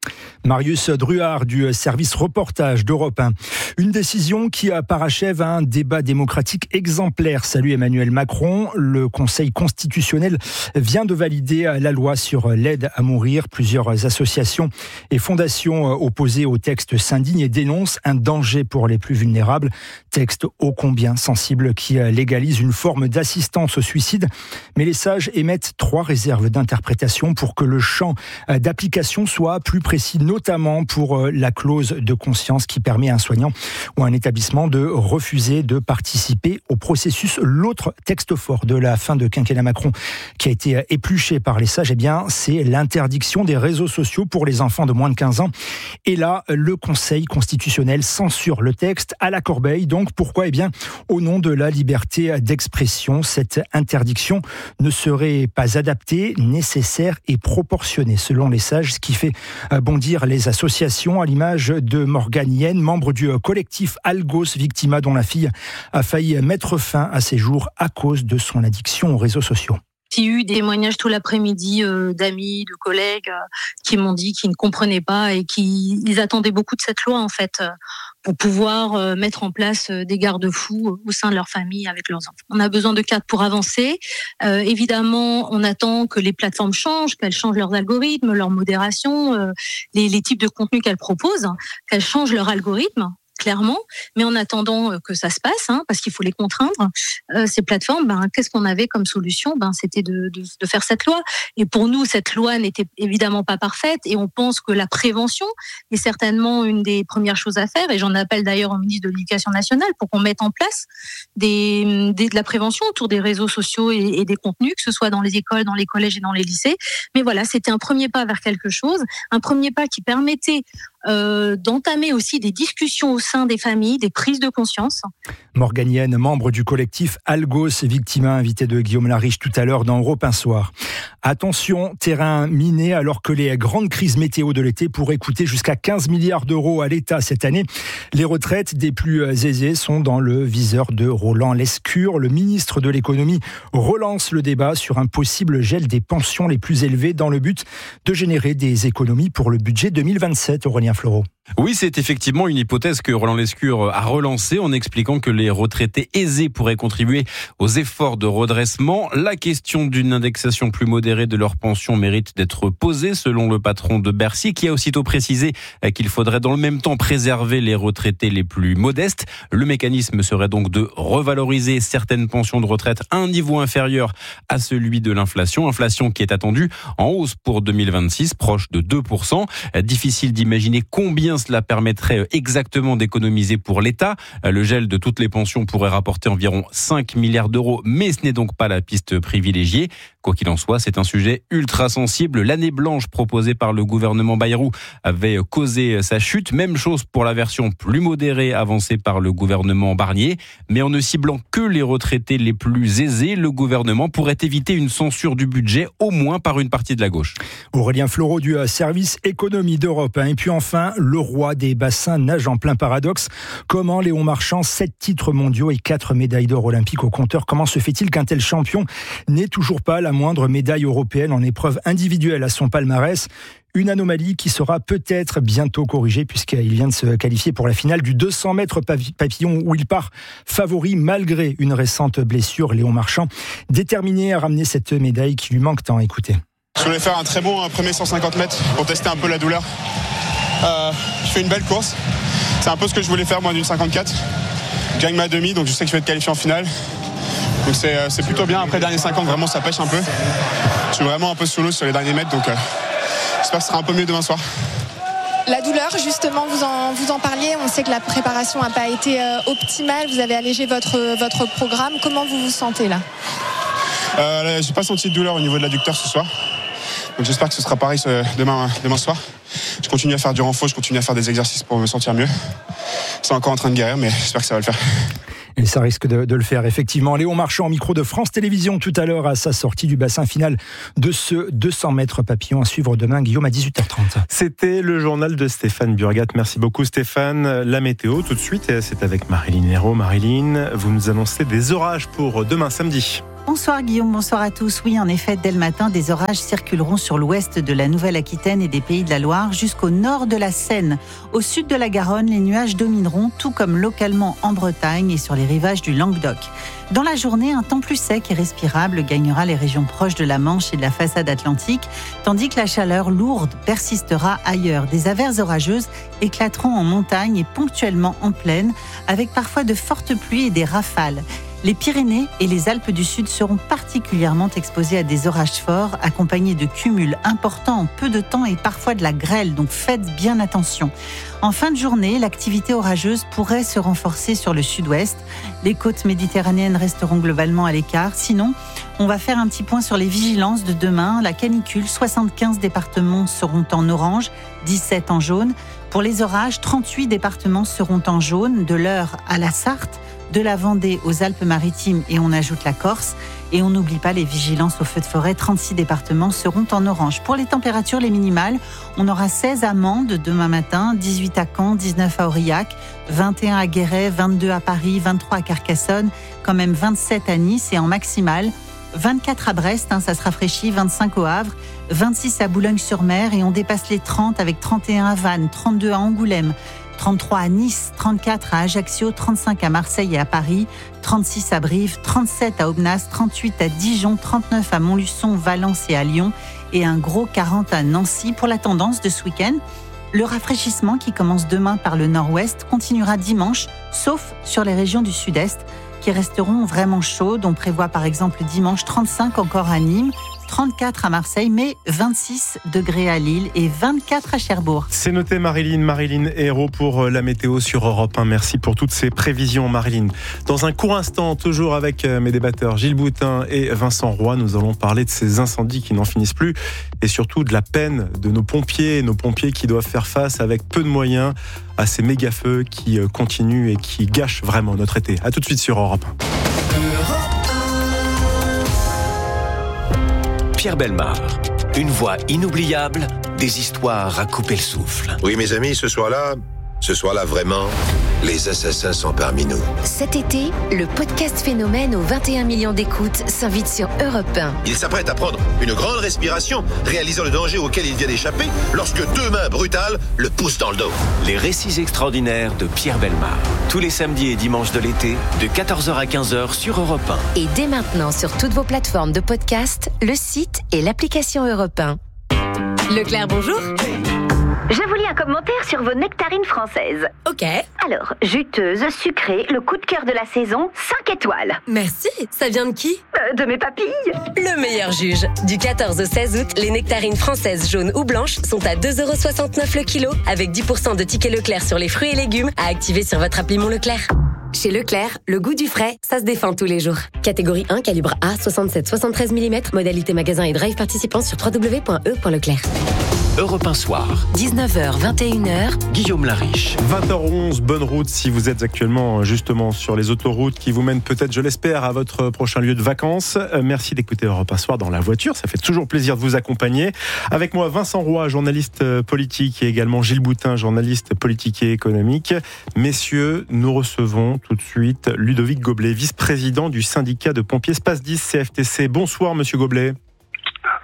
Marius Druard du service reportage d'Europe un. Une décision qui parachève un débat démocratique exemplaire. Salut Emmanuel Macron. Le Conseil constitutionnel vient de valider la loi sur l'aide à mourir. Plusieurs associations et fondations opposées au texte s'indignent et dénoncent un danger pour les plus vulnérables. Texte ô combien sensible qui légalise une forme d'assistance au suicide. Mais les sages émettent trois réserves d'interprétation pour que le champ d'application soit plus précis, notamment pour la clause de conscience qui permet à un soignant ou à un établissement de refuser de participer au processus. L'autre texte fort de la fin de quinquennat Macron qui a été épluché par les sages, eh bien, c'est l'interdiction des réseaux sociaux pour les enfants de moins de quinze ans. Et là, le Conseil constitutionnel censure le texte à la corbeille. Donc, pourquoi ? Eh bien, au nom de la liberté d'expression, cette interdiction ne serait pas adaptée, nécessaire et proportionnée, selon les sages, ce qui fait bondir les associations, à l'image de Morgane Yen, membre du collectif Algos Victima, dont la fille a failli mettre fin à ses jours à cause de son addiction aux réseaux sociaux. J'ai eu des témoignages tout l'après-midi euh, d'amis, de collègues euh, qui m'ont dit qu'ils ne comprenaient pas et qu'ils ils attendaient beaucoup de cette loi en fait euh, pour pouvoir euh, mettre en place euh, des garde-fous au sein de leur famille avec leurs enfants. On a besoin de cadres pour avancer. Euh, évidemment, on attend que les plateformes changent, qu'elles changent leurs algorithmes, leur modération, euh, les, les types de contenus qu'elles proposent, qu'elles changent leur algorithme. Clairement, mais en attendant que ça se passe, hein, parce qu'il faut les contraindre, euh, ces plateformes, ben, qu'est-ce qu'on avait comme solution ? Ben, c'était de, de, de faire cette loi. Et pour nous, cette loi n'était évidemment pas parfaite, et on pense que la prévention est certainement une des premières choses à faire, et j'en appelle d'ailleurs au ministre de l'Éducation nationale pour qu'on mette en place des, des, de la prévention autour des réseaux sociaux et, et des contenus, que ce soit dans les écoles, dans les collèges et dans les lycées. Mais voilà, c'était un premier pas vers quelque chose, un premier pas qui permettait Euh, d'entamer aussi des discussions au sein des familles, des prises de conscience. Morgane Yen, membre du collectif Algos Victima, invité de Guillaume Lariche tout à l'heure dans Europe un soir. Attention, terrain miné alors que les grandes crises météo de l'été pourraient coûter jusqu'à quinze milliards d'euros à l'État cette année. Les retraites des plus aisés sont dans le viseur de Roland Lescure. Le ministre de l'économie relance le débat sur un possible gel des pensions les plus élevées dans le but de générer des économies pour le budget deux mille vingt-sept. Aurélien Fleureau. Oui, c'est effectivement une hypothèse que Roland Lescure a relancée en expliquant que les retraités aisés pourraient contribuer aux efforts de redressement. La question d'une indexation plus modérée de leur pension mérite d'être posée, selon le patron de Bercy, qui a aussitôt précisé qu'il faudrait dans le même temps préserver les retraités les plus modestes. Le mécanisme serait donc de revaloriser certaines pensions de retraite à un niveau inférieur à celui de l'inflation. Inflation qui est attendue en hausse pour deux mille vingt-six, proche de deux pour cent. Difficile d'imaginer combien cela permettrait exactement d'économiser pour l'État. Le gel de toutes les pensions pourrait rapporter environ cinq milliards d'euros, mais ce n'est donc pas la piste privilégiée. Quoi qu'il en soit, c'est un sujet ultra sensible. L'année blanche proposée par le gouvernement Bayrou avait causé sa chute. Même chose pour la version plus modérée avancée par le gouvernement Barnier. Mais en ne ciblant que les retraités les plus aisés, le gouvernement pourrait éviter une censure du budget, au moins par une partie de la gauche. Aurélien Fleureau du service économie d'Europe. Et puis enfin, le roi des bassins nage en plein paradoxe. Comment Léon Marchand, sept titres mondiaux et quatre médailles d'or olympiques au compteur, comment se fait-il qu'un tel champion n'ait toujours pas la moindre médaille européenne en épreuve individuelle à son palmarès ? Une anomalie qui sera peut-être bientôt corrigée puisqu'il vient de se qualifier pour la finale du deux cents mètres papillon où il part favori malgré une récente blessure. Léon Marchand, déterminé à ramener cette médaille qui lui manque tant. Écoutez. Je voulais faire un très bon un premier cent cinquante mètres pour tester un peu la douleur. Euh, je fais une belle course. C'est un peu ce que je voulais faire moi d'une cinquante-quatre. Je gagne ma demi, donc je sais que je vais être qualifié en finale. Donc c'est, euh, c'est plutôt bien. Après, dernier cinquante, vraiment, ça pêche un peu. Je suis vraiment un peu sous l'eau sur les derniers mètres, donc euh, j'espère que ce sera un peu mieux demain soir. La douleur, justement, vous en, vous en parliez. On sait que la préparation n'a pas été euh, optimale. Vous avez allégé votre, votre programme. Comment vous vous sentez là ? euh, J'ai pas senti de douleur au niveau de l'adducteur ce soir. Donc j'espère que ce sera pareil ce, demain, demain soir. Je continue à faire du renfort, je continue à faire des exercices pour me sentir mieux. C'est encore en train de guérir, mais j'espère que ça va le faire. Et ça risque de, de le faire, effectivement. Léon Marchand, en micro de France Télévisions, tout à l'heure, à sa sortie du bassin final de ce deux cents mètres papillon à suivre demain, Guillaume, à dix-huit heures trente. C'était le journal de Stéphane Burgat. Merci beaucoup, Stéphane. La météo, tout de suite, c'est avec Marilyn Hérault. Marilyn, vous nous annoncez des orages pour demain, samedi. Bonsoir Guillaume, bonsoir à tous. Oui, en effet, dès le matin, des orages circuleront sur l'ouest de la Nouvelle-Aquitaine et des Pays de la Loire jusqu'au nord de la Seine. Au sud de la Garonne, les nuages domineront, tout comme localement en Bretagne et sur les rivages du Languedoc. Dans la journée, un temps plus sec et respirable gagnera les régions proches de la Manche et de la façade atlantique, tandis que la chaleur lourde persistera ailleurs. Des averses orageuses éclateront en montagne et ponctuellement en plaine, avec parfois de fortes pluies et des rafales. Les Pyrénées et les Alpes du Sud seront particulièrement exposés à des orages forts, accompagnés de cumuls importants en peu de temps et parfois de la grêle, donc faites bien attention. En fin de journée, l'activité orageuse pourrait se renforcer sur le sud-ouest. Les côtes méditerranéennes resteront globalement à l'écart. Sinon, on va faire un petit point sur les vigilances de demain. La canicule, soixante-quinze départements seront en orange, dix-sept en jaune. Pour les orages, trente-huit départements seront en jaune, de l'Eure à la Sarthe, de la Vendée aux Alpes-Maritimes et on ajoute la Corse. Et on n'oublie pas les vigilances aux feux de forêt, trente-six départements seront en orange. Pour les températures, les minimales, on aura seize à Mende demain matin, dix-huit à Caen, dix-neuf à Aurillac, vingt et un à Guéret, vingt-deux à Paris, vingt-trois à Carcassonne, quand même vingt-sept à Nice et en maximale, vingt-quatre à Brest, hein, ça se rafraîchit, vingt-cinq au Havre, vingt-six à Boulogne-sur-Mer et on dépasse les trente avec trente et un à Vannes, trente-deux à Angoulême, trente-trois à Nice, trente-quatre à Ajaccio, trente-cinq à Marseille et à Paris, trente-six à Brive, trente-sept à Aubenas, trente-huit à Dijon, trente-neuf à Montluçon, Valence et à Lyon et un gros quarante à Nancy. Pour la tendance de ce week-end, le rafraîchissement qui commence demain par le nord-ouest continuera dimanche, sauf sur les régions du sud-est qui resteront vraiment chaudes. On prévoit par exemple dimanche trente-cinq encore à Nîmes, trente-quatre à Marseille, mais vingt-six degrés à Lille et vingt-quatre à Cherbourg. C'est noté, Marilyn. Marilyn Hérault pour la météo sur Europe un. Merci pour toutes ces prévisions, Marilyn. Dans un court instant, toujours avec mes débatteurs Gilles Boutin et Vincent Roy, nous allons parler de ces incendies qui n'en finissent plus et surtout de la peine de nos pompiers, nos pompiers qui doivent faire face avec peu de moyens à ces méga-feux qui continuent et qui gâchent vraiment notre été. À tout de suite sur Europe un. Pierre Bellemare, une voix inoubliable, des histoires à couper le souffle. Oui, mes amis, ce soir-là, ce soir-là, vraiment, les assassins sont parmi nous. Cet été, le podcast Phénomène aux vingt et un millions d'écoutes s'invite sur Europe un. Il s'apprête à prendre une grande respiration, réalisant le danger auquel il vient d'échapper, lorsque deux mains brutales le poussent dans le dos. Les récits extraordinaires de Pierre Bellemare. Tous les samedis et dimanches de l'été, de quatorze heures à quinze heures sur Europe un. Et dès maintenant sur toutes vos plateformes de podcast, le site et l'application Europe un. Leclerc, bonjour. Je vous lis un commentaire sur vos nectarines françaises. Ok. Alors, juteuse, sucrée, le coup de cœur de la saison, cinq étoiles. Merci. Ça vient de qui ? euh, De mes papilles. Le meilleur juge. Du quatorze au seize août, les nectarines françaises jaunes ou blanches sont à deux euros soixante-neuf le kilo, avec dix pour cent de tickets Leclerc sur les fruits et légumes à activer sur votre appli Mon Leclerc. Chez Leclerc, le goût du frais, ça se défend tous les jours. Catégorie un, calibre A, soixante-sept à soixante-treize millimètres, modalité magasin et drive participant sur w w w point e point leclerc. Europe un soir. dix-neuf heures, vingt et une heures. Guillaume Lariche. vingt heures onze, bonne route si vous êtes actuellement justement sur les autoroutes qui vous mènent peut-être, je l'espère, à votre prochain lieu de vacances. Merci d'écouter Europe un soir dans la voiture. Ça fait toujours plaisir de vous accompagner. Avec moi, Vincent Roy, journaliste politique, et également Gilles Boutin, journaliste politique et économique. Messieurs, nous recevons tout de suite Ludovic Goblet, vice-président du syndicat de pompiers SPASDIS C F T C. Bonsoir, monsieur Goblet.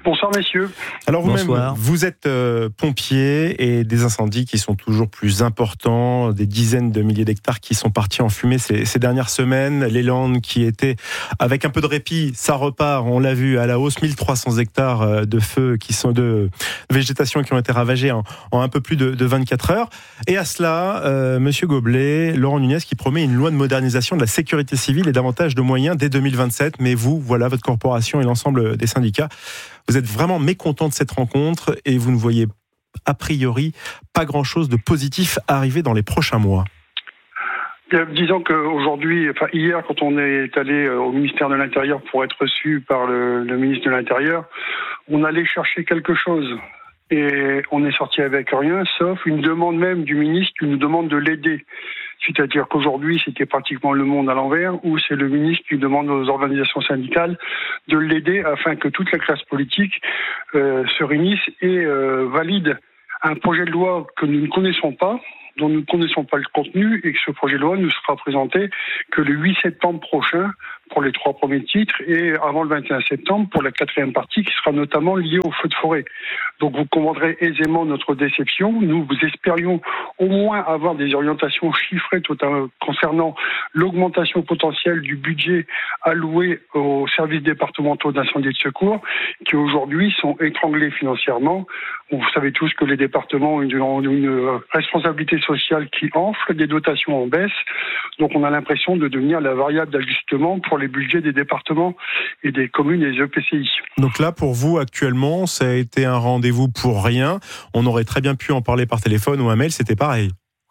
Bonsoir messieurs. Alors vous-même, vous êtes euh, pompier et des incendies qui sont toujours plus importants, des dizaines de milliers d'hectares qui sont partis en fumée ces, ces dernières semaines. Les Landes qui étaient, avec un peu de répit, ça repart, on l'a vu, à la hausse, mille trois cents hectares de feu, qui sont de végétation qui ont été ravagés en, en un peu plus de, de vingt-quatre heures. Et à cela, euh, Monsieur Goblet, Laurent Nunez qui promet une loi de modernisation de la sécurité civile et davantage de moyens dès deux mille vingt-sept. Mais vous, voilà, votre corporation et l'ensemble des syndicats, vous êtes vraiment mécontent de cette rencontre et vous ne voyez a priori pas grand-chose de positif arriver dans les prochains mois. Disons qu'aujourd'hui, enfin hier, quand on est allé au ministère de l'Intérieur pour être reçu par le, le ministre de l'Intérieur, on allait chercher quelque chose. Et on est sorti avec rien, sauf une demande même du ministre qui nous demande de l'aider. C'est-à-dire qu'aujourd'hui, c'était pratiquement le monde à l'envers, où c'est le ministre qui demande aux organisations syndicales de l'aider afin que toute la classe politique euh, se réunisse et euh, valide un projet de loi que nous ne connaissons pas, dont nous ne connaissons pas le contenu, et que ce projet de loi ne sera présenté que le huit septembre prochain pour les trois premiers titres et avant le vingt et un septembre pour la quatrième partie qui sera notamment liée au feu de forêt. Donc vous comprendrez aisément notre déception. Nous vous espérions au moins avoir des orientations chiffrées totalement concernant l'augmentation potentielle du budget alloué aux services départementaux d'incendie et de secours qui aujourd'hui sont étranglés financièrement. Vous savez tous que les départements ont une, ont une responsabilité sociale qui enfle, des dotations en baisse. Donc on a l'impression de devenir la variable d'ajustement pour les budgets des départements et des communes et des E P C I. Donc là, pour vous, actuellement, ça a été un rendez-vous pour rien. On aurait très bien pu en parler par téléphone ou un mail, c'était pareil.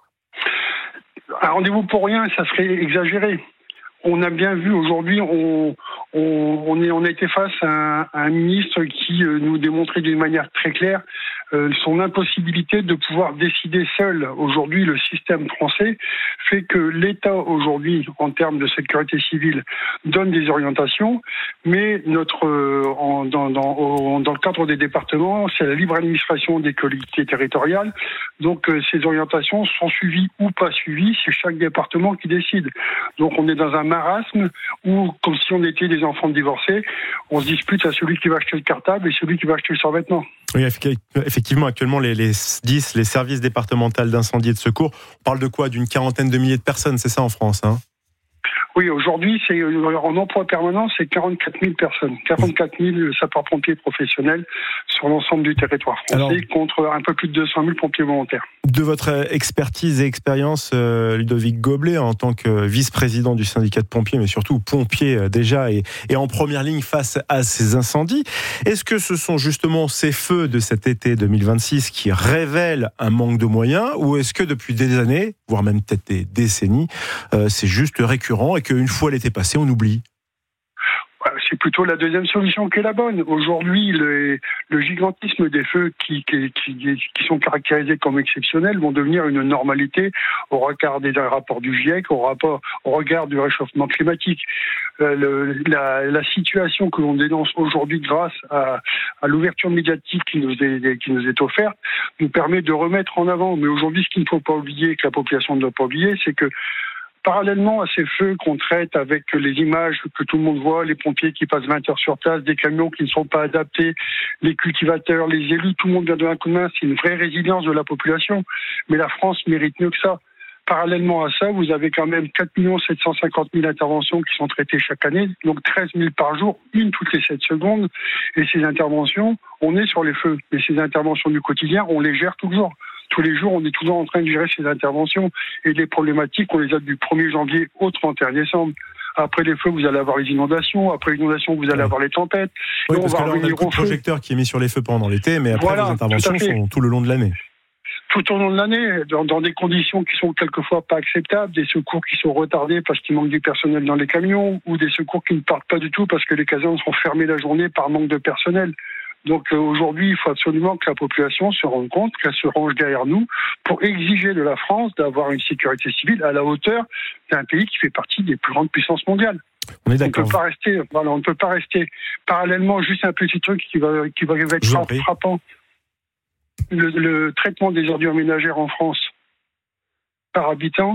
Un rendez-vous pour rien, ça serait exagéré. On a bien vu aujourd'hui, on, on, on, est, on a été face à un, à un ministre qui euh, nous démontrait d'une manière très claire euh, son impossibilité de pouvoir décider seul. Aujourd'hui, le système français fait que l'État aujourd'hui, en termes de sécurité civile, donne des orientations, mais notre, euh, en, dans, dans, au, dans le cadre des départements, c'est la libre administration des collectivités territoriales. Donc euh, ces orientations sont suivies ou pas suivies, c'est chaque département qui décide. Donc on est dans un marasme où, comme si on était des enfants divorcés, on se dispute à celui qui va acheter le cartable et celui qui va acheter le survêtement. Oui, effectivement, actuellement, les, les S D I S, les services départementaux d'incendie et de secours, on parle de quoi ? D'une quarantaine de milliers de personnes, c'est ça en France, hein ? Oui, aujourd'hui, c'est, en emploi permanent, c'est quarante-quatre mille personnes, quarante-quatre mille sapeurs-pompiers professionnels sur l'ensemble du territoire français. Alors, contre un peu plus de deux cent mille pompiers volontaires. De votre expertise et expérience, euh, Ludovic Goblet, en tant que vice-président du syndicat de pompiers, mais surtout pompier euh, déjà, et, et en première ligne face à ces incendies, est-ce que ce sont justement ces feux de cet été deux mille vingt-six qui révèlent un manque de moyens, ou est-ce que depuis des années, voire même peut-être des décennies, euh, c'est juste récurrent et qu'une fois l'été passé, on oublie? C'est plutôt la deuxième solution qui est la bonne. Aujourd'hui, le, le gigantisme des feux qui, qui, qui, qui sont caractérisés comme exceptionnels vont devenir une normalité au regard des rapports du GIEC, au, rapport, au regard du réchauffement climatique. Euh, le, la, la situation que l'on dénonce aujourd'hui grâce à, à l'ouverture médiatique qui nous, est, qui nous est offerte nous permet de remettre en avant. Mais aujourd'hui, ce qu'il ne faut pas oublier, que la population ne doit pas oublier, c'est que parallèlement à ces feux qu'on traite avec les images que tout le monde voit, les pompiers qui passent vingt heures sur place, des camions qui ne sont pas adaptés, les cultivateurs, les élus, tout le monde vient de un coup de main, c'est une vraie résilience de la population. Mais la France mérite mieux que ça. Parallèlement à ça, vous avez quand même quatre millions sept cent cinquante mille interventions qui sont traitées chaque année, donc treize mille par jour, une toutes les sept secondes. Et ces interventions, on est sur les feux. Mais ces interventions du quotidien, on les gère toujours. Tous les jours, on est toujours en train de gérer ces interventions et les problématiques, on les a du premier janvier au trente et un décembre. Après les feux, vous allez avoir les inondations. Après les inondations, vous allez ouais. avoir les tempêtes. Oui, parce on va que là, on a le coup de projecteur qui est mis sur les feux pendant l'été, mais après, voilà, les interventions sont tout le long de l'année. Tout au long de l'année, dans, dans des conditions qui sont quelquefois pas acceptables, des secours qui sont retardés parce qu'il manque du personnel dans les camions, ou des secours qui ne partent pas du tout parce que les casernes sont fermées la journée par manque de personnel. Donc euh, aujourd'hui, il faut absolument que la population se rende compte qu'elle se range derrière nous pour exiger de la France d'avoir une sécurité civile à la hauteur d'un pays qui fait partie des plus grandes puissances mondiales. On est d'accord. On ne peut pas rester, voilà, on ne peut pas rester parallèlement. Juste un petit truc qui va, qui va être frappant. Le, le traitement des ordures ménagères en France par habitant,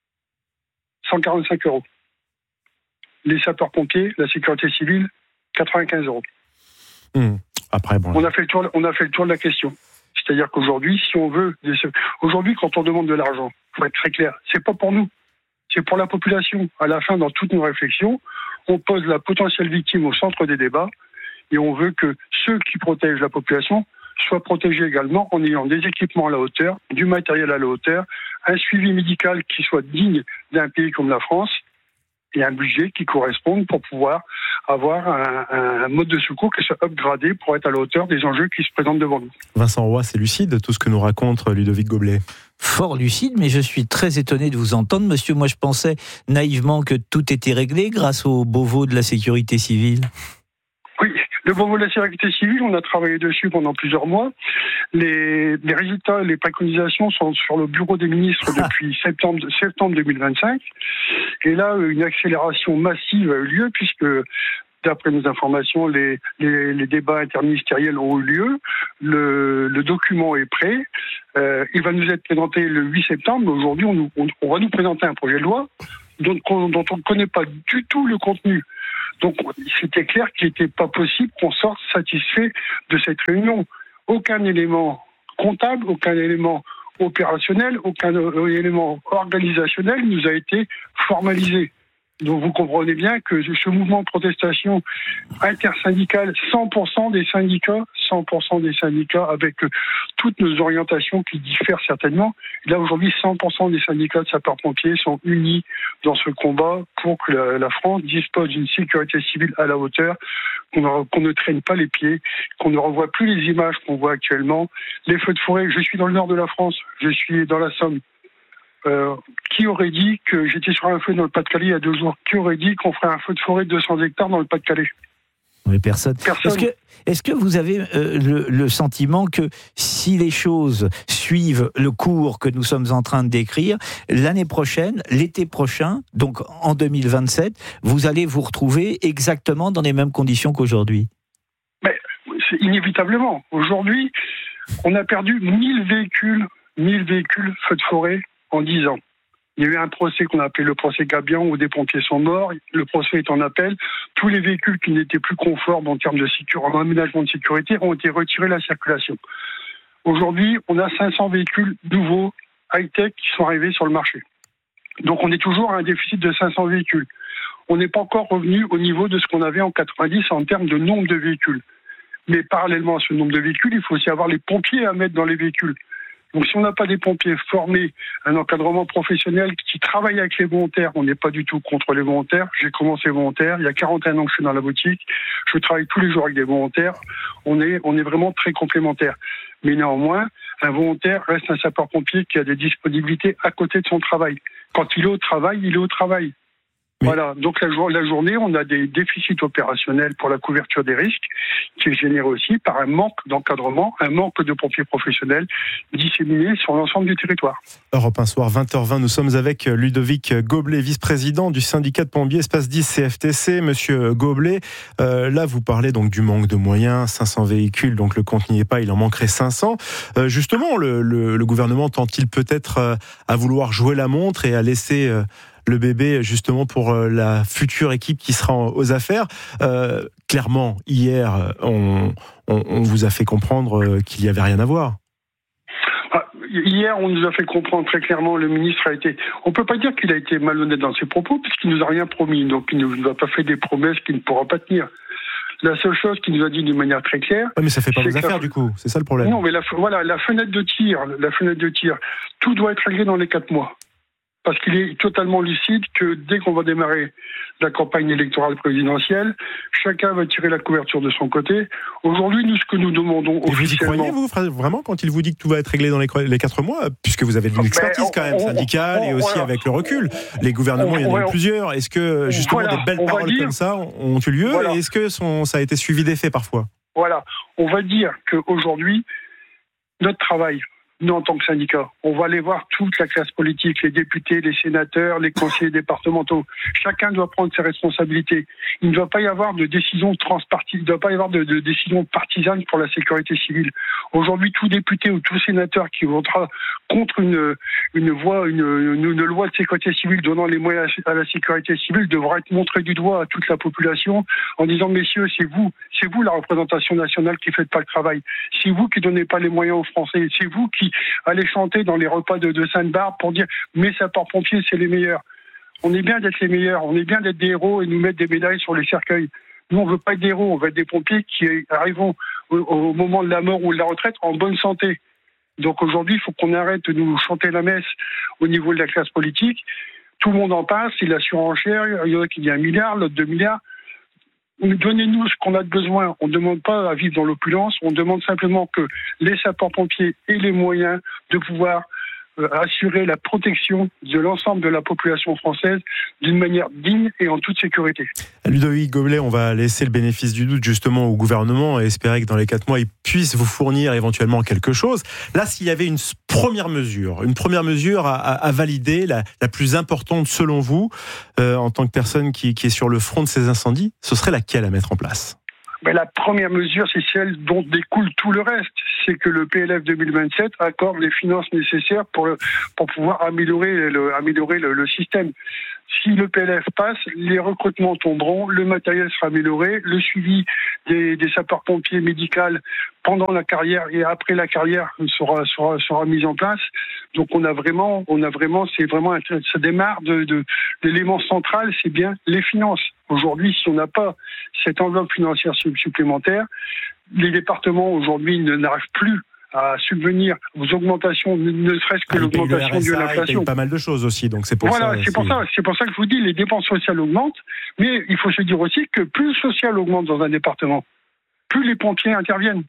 cent quarante-cinq euros. Les sapeurs-pompiers, la sécurité civile, quatre-vingt-quinze euros. Mmh. Après, bon, on a fait le tour, on a fait le tour de la question. C'est-à-dire qu'aujourd'hui, si on veut, aujourd'hui, quand on demande de l'argent, faut être très clair, c'est pas pour nous, c'est pour la population. À la fin, dans toutes nos réflexions, on pose la potentielle victime au centre des débats et on veut que ceux qui protègent la population soient protégés également en ayant des équipements à la hauteur, du matériel à la hauteur, un suivi médical qui soit digne d'un pays comme la France et un budget qui corresponde pour pouvoir avoir un, un mode de secours qui soit upgradé pour être à la hauteur des enjeux qui se présentent devant nous. Vincent Roy, c'est lucide tout ce que nous raconte Ludovic Goblet. Fort lucide, mais je suis très étonné de vous entendre, monsieur. Moi, je pensais naïvement que tout était réglé grâce au Beauvau de la sécurité civile. Oui, le Beauvau de la sécurité civile, on a travaillé dessus pendant plusieurs mois. Les, les résultats, les préconisations sont sur le bureau des ministres ah. depuis septembre, septembre deux mille vingt-cinq. Et là, une accélération massive a eu lieu puisque, d'après nos informations, les, les, les débats interministériels ont eu lieu. Le, le document est prêt. Euh, il va nous être présenté le huit septembre. Mais aujourd'hui, on, nous, on, on va nous présenter un projet de loi dont, dont on ne connaît pas du tout le contenu. Donc, c'était clair qu'il n'était pas possible qu'on sorte satisfait de cette réunion. Aucun élément comptable, aucun élément opérationnel, aucun élément organisationnel nous a été formalisé. Donc, vous comprenez bien que ce mouvement de protestation intersyndical, cent pour cent des syndicats, cent pour cent des syndicats avec toutes nos orientations qui diffèrent certainement. Là, aujourd'hui, cent pour cent des syndicats de sapeurs-pompiers sont unis dans ce combat pour que la, la France dispose d'une sécurité civile à la hauteur, qu'on, qu'on ne traîne pas les pieds, qu'on ne revoie plus les images qu'on voit actuellement. Les feux de forêt, je suis dans le nord de la France, je suis dans la Somme. Euh, qui aurait dit que j'étais sur un feu dans le Pas-de-Calais il y a deux jours? Qui aurait dit qu'on ferait un feu de forêt de deux cents hectares dans le Pas-de-Calais? Oui, personne. personne. Est-ce que, est-ce que vous avez euh, le, le sentiment que si les choses suivent le cours que nous sommes en train de décrire, l'année prochaine, l'été prochain, donc en deux mille vingt-sept, vous allez vous retrouver exactement dans les mêmes conditions qu'aujourd'hui? Mais c'est inévitablement. Aujourd'hui, on a perdu mille véhicules, mille véhicules feux de forêt en dix ans. Il y a eu un procès qu'on a appelé le procès Gabian où des pompiers sont morts. Le procès est en appel. Tous les véhicules qui n'étaient plus conformes en termes de sécurité, en aménagement de sécurité ont été retirés de la circulation. Aujourd'hui, on a cinq cents véhicules nouveaux, high-tech, qui sont arrivés sur le marché. Donc on est toujours à un déficit de cinq cents véhicules. On n'est pas encore revenu au niveau de ce qu'on avait en quatre-vingt-dix en termes de nombre de véhicules. Mais parallèlement à ce nombre de véhicules, il faut aussi avoir les pompiers à mettre dans les véhicules. Donc si on n'a pas des pompiers formés, un encadrement professionnel qui travaille avec les volontaires, on n'est pas du tout contre les volontaires. J'ai commencé volontaire, il y a quarante et un ans que je suis dans la boutique, je travaille tous les jours avec des volontaires, on est, on est vraiment très complémentaires. Mais néanmoins, un volontaire reste un sapeur-pompier qui a des disponibilités à côté de son travail. Quand il est au travail, il est au travail. Mais... Voilà, donc la, jour, la journée, on a des déficits opérationnels pour la couverture des risques, qui est généré aussi par un manque d'encadrement, un manque de pompiers professionnels disséminés sur l'ensemble du territoire. Europe un soir, vingt heures vingt, nous sommes avec Ludovic Goblet, vice-président du syndicat de pompiers Espace dix C F T C. Monsieur Goblet, euh, là vous parlez donc du manque de moyens, cinq cents véhicules, donc le compte n'y est pas, il en manquerait cinq cents. Euh, justement, le, le, le gouvernement tente-t-il peut-être euh, à vouloir jouer la montre et à laisser... Euh, le bébé justement pour la future équipe qui sera aux affaires. Euh, clairement, hier, on, on, on vous a fait comprendre qu'il n'y avait rien à voir. Ah, hier, on nous a fait comprendre très clairement, le ministre a été... On ne peut pas dire qu'il a été malhonnête dans ses propos, puisqu'il ne nous a rien promis. Donc, il ne nous a pas fait des promesses qu'il ne pourra pas tenir. La seule chose qu'il nous a dit d'une manière très claire... Oui, mais ça ne fait pas vos affaires, la... du coup. C'est ça le problème. Non, mais la, voilà, la fenêtre de tir, la fenêtre de tir, tout doit être réglé dans les quatre mois. Parce qu'il est totalement lucide que dès qu'on va démarrer la campagne électorale présidentielle, chacun va tirer la couverture de son côté. Aujourd'hui, nous, ce que nous demandons et officiellement... Vous y croyez, vous, vraiment, quand il vous dit que tout va être réglé dans les, les quatre mois, puisque vous avez de l'expertise quand même, syndicale, et aussi avec le recul. Les gouvernements, il y en a eu plusieurs. Est-ce que, justement, voilà, des belles paroles dire, comme ça ont eu lieu voilà. Et est-ce que son, ça a été suivi d'effet parfois? Voilà. On va dire qu'aujourd'hui, notre travail nous en tant que syndicat. On va aller voir toute la classe politique, les députés, les sénateurs, les conseillers départementaux. Chacun doit prendre ses responsabilités. Il ne doit pas y avoir de décision transpartisane, il ne doit pas y avoir de, de décision partisane pour la sécurité civile. Aujourd'hui, tout député ou tout sénateur qui votera contre une, une, voie, une, une, une loi de sécurité civile donnant les moyens à la sécurité civile devra être montré du doigt à toute la population en disant, messieurs, c'est vous, c'est vous la représentation nationale qui ne faites pas le travail. C'est vous qui ne donnez pas les moyens aux Français. C'est vous qui allez chanter dans les repas de, de Sainte-Barbe pour dire « mes sapeurs-pompiers, c'est les meilleurs ». On est bien d'être les meilleurs, on est bien d'être des héros et nous mettre des médailles sur les cercueils. Nous, on ne veut pas être des héros, on veut être des pompiers qui arrivent au, au moment de la mort ou de la retraite en bonne santé. Donc aujourd'hui, il faut qu'on arrête de nous chanter la messe au niveau de la classe politique. Tout le monde en passe, c'est la surenchère, il y en a qui disent un milliard, l'autre deux milliards. Donnez-nous ce qu'on a de besoin. On ne demande pas à vivre dans l'opulence, on demande simplement que les sapeurs-pompiers aient les moyens de pouvoir euh, assurer la protection de l'ensemble de la population française d'une manière digne et en toute sécurité. Ludovic Goblet, on va laisser le bénéfice du doute justement au gouvernement et espérer que dans les quatre mois, il puisse vous fournir éventuellement quelque chose. Là, s'il y avait une première mesure, une première mesure à, à, à valider, la, la plus importante selon vous, euh, en tant que personne qui, qui est sur le front de ces incendies, ce serait laquelle à mettre en place ? Ben, la première mesure, c'est celle dont découle tout le reste. C'est que le P L F deux mille vingt-sept accorde les finances nécessaires pour, le, pour pouvoir améliorer, le, améliorer le, le système. Si le P L F passe, les recrutements tomberont, le matériel sera amélioré, le suivi des, des sapeurs-pompiers médicaux pendant la carrière et après la carrière sera, sera, sera mis en place. Donc on a vraiment, on a vraiment, c'est vraiment, ça démarre de, de l'élément central, c'est bien les finances. Aujourd'hui, si on n'a pas cette enveloppe financière supplémentaire, les départements aujourd'hui n'arrivent plus à subvenir aux augmentations, ne serait-ce que ah, l'augmentation de l'inflation. Il y a pas mal de choses aussi, donc c'est pour voilà, ça. Voilà, c'est pour ça, c'est pour ça que je vous dis, les dépenses sociales augmentent, mais il faut se dire aussi que plus le social augmente dans un département, plus les pompiers interviennent.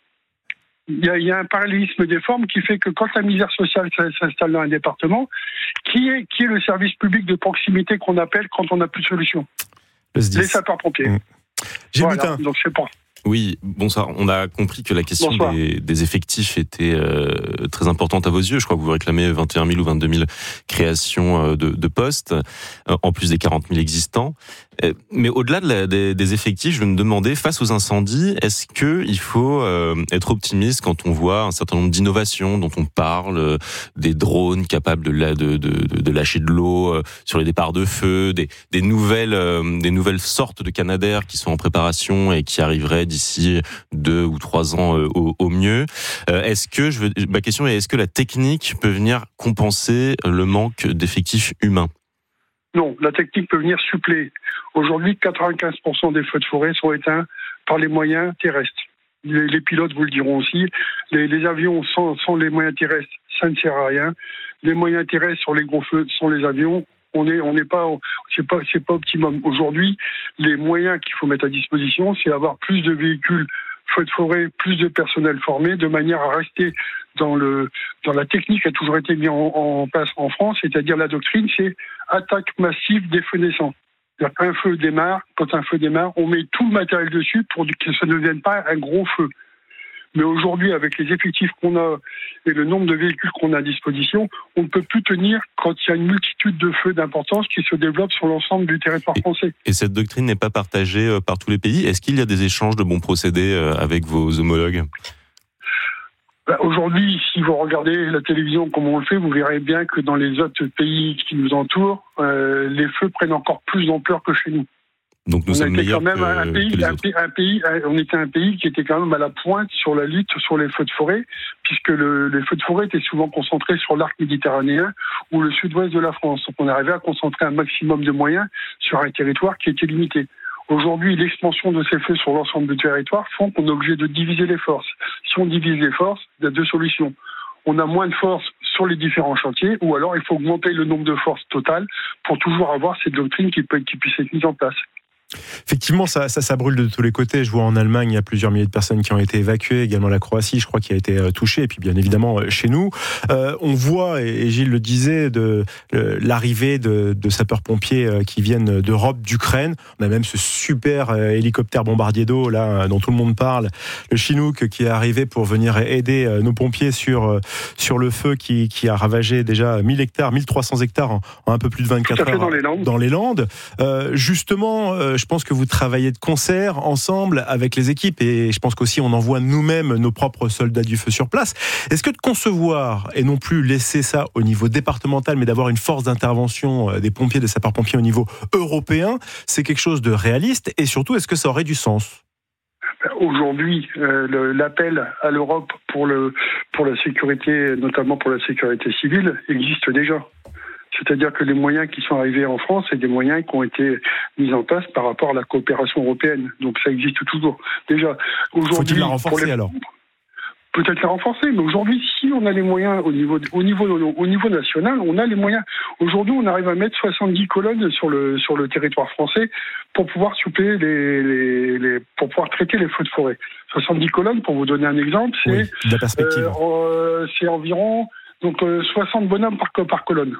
Il y a, il y a un parallélisme des formes qui fait que quand la misère sociale s'installe dans un département, qui est, qui est le service public de proximité qu'on appelle quand on n'a plus de solution ? Les sapeurs-pompiers. Mmh. Gilles voilà, Butin. Donc c'est pour... Oui, bonsoir. On a compris que la question des, des effectifs était euh, très importante à vos yeux. Je crois que vous réclamez vingt et un mille ou vingt-deux mille créations de, de postes, euh, en plus des quarante mille existants. Euh, mais au-delà de la, des, des effectifs, je me demandais, face aux incendies, est-ce que il faut euh, être optimiste quand on voit un certain nombre d'innovations dont on parle, euh, des drones capables de, la, de, de, de lâcher de l'eau euh, sur les départs de feu, des, des nouvelles, euh, des nouvelles sortes de canadaires qui sont en préparation et qui arriveraient d'ici deux ou trois ans euh, au, au mieux. Euh, est-ce que je veux, ma question est, est-ce que la technique peut venir compenser le manque d'effectifs humains ? Non, la technique peut venir suppléer. Aujourd'hui, quatre-vingt-quinze pour cent des feux de forêt sont éteints par les moyens terrestres. Les, les pilotes vous le diront aussi. Les, les avions sans, sans les moyens terrestres, ça ne sert à rien. Les moyens terrestres sur les gros feux, sans les avions, on est, on n'est pas, c'est pas, c'est pas optimum. Aujourd'hui, les moyens qu'il faut mettre à disposition, c'est avoir plus de véhicules feux de forêt, plus de personnel formé, de manière à rester dans le, dans la technique qui a toujours été mise en, en place en France, c'est-à-dire la doctrine, c'est attaque massive des feux naissants. C'est-à-dire qu'un feu démarre, quand un feu démarre, on met tout le matériel dessus pour que ça ne devienne pas un gros feu. Mais aujourd'hui, avec les effectifs qu'on a et le nombre de véhicules qu'on a à disposition, on ne peut plus tenir quand il y a une multitude de feux d'importance qui se développent sur l'ensemble du territoire français. Et cette doctrine n'est pas partagée par tous les pays. Est-ce qu'il y a des échanges de bons procédés avec vos homologues ? Aujourd'hui, si vous regardez la télévision comme on le fait, vous verrez bien que dans les autres pays qui nous entourent, euh, les feux prennent encore plus d'ampleur que chez nous. Donc nous on sommes meilleurs quand même que, un pays, que les un, autres. un pays, on était un pays qui était quand même à la pointe sur la lutte sur les feux de forêt, puisque le, les feux de forêt étaient souvent concentrés sur l'arc méditerranéen ou le sud-ouest de la France. Donc on arrivait à concentrer un maximum de moyens sur un territoire qui était limité. Aujourd'hui, l'expansion de ces feux sur l'ensemble du territoire font qu'on est obligé de diviser les forces. Si on divise les forces, il y a deux solutions. On a moins de forces sur les différents chantiers, ou alors il faut augmenter le nombre de forces totales pour toujours avoir cette doctrine qui, peut, qui puisse être mise en place. Effectivement, ça, ça, ça brûle de tous les côtés. Je vois en Allemagne, il y a plusieurs milliers de personnes qui ont été évacuées, également la Croatie, je crois, qui a été euh, touchée, et puis bien évidemment euh, chez nous. Euh, on voit, et, et Gilles le disait, de, euh, l'arrivée de, de sapeurs-pompiers euh, qui viennent d'Europe, d'Ukraine. On a même ce super euh, hélicoptère bombardier d'eau, là, dont tout le monde parle, le Chinook, qui est arrivé pour venir aider euh, nos pompiers sur, euh, sur le feu qui, qui a ravagé déjà mille hectares, mille trois cents hectares en, en un peu plus de vingt-quatre heures dans les Landes. Dans les Landes. Euh, justement, euh, je pense que vous travaillez de concert ensemble avec les équipes, et je pense qu'aussi on envoie nous-mêmes nos propres soldats du feu sur place. Est-ce que de concevoir et non plus laisser ça au niveau départemental, mais d'avoir une force d'intervention des pompiers, des sapeurs-pompiers au niveau européen, c'est quelque chose de réaliste, et surtout, est-ce que ça aurait du sens ? Aujourd'hui, euh, le, l'appel à l'Europe pour, le, pour la sécurité, notamment pour la sécurité civile, existe déjà. C'est-à-dire que les moyens qui sont arrivés en France, c'est des moyens qui ont été mis en place par rapport à la coopération européenne. Donc ça existe toujours. Déjà, aujourd'hui... Faut-il la renforcer les... alors ? Peut-être la renforcer, mais aujourd'hui, si on a les moyens au niveau, au niveau, au niveau national, on a les moyens. Aujourd'hui, on arrive à mettre soixante-dix colonnes sur le, sur le territoire français pour pouvoir suppléer les, les, les, pour pouvoir traiter les feux de forêt. soixante-dix colonnes, pour vous donner un exemple, c'est, oui, de la perspective. Euh, c'est environ, donc, euh, soixante bonhommes par, par colonne.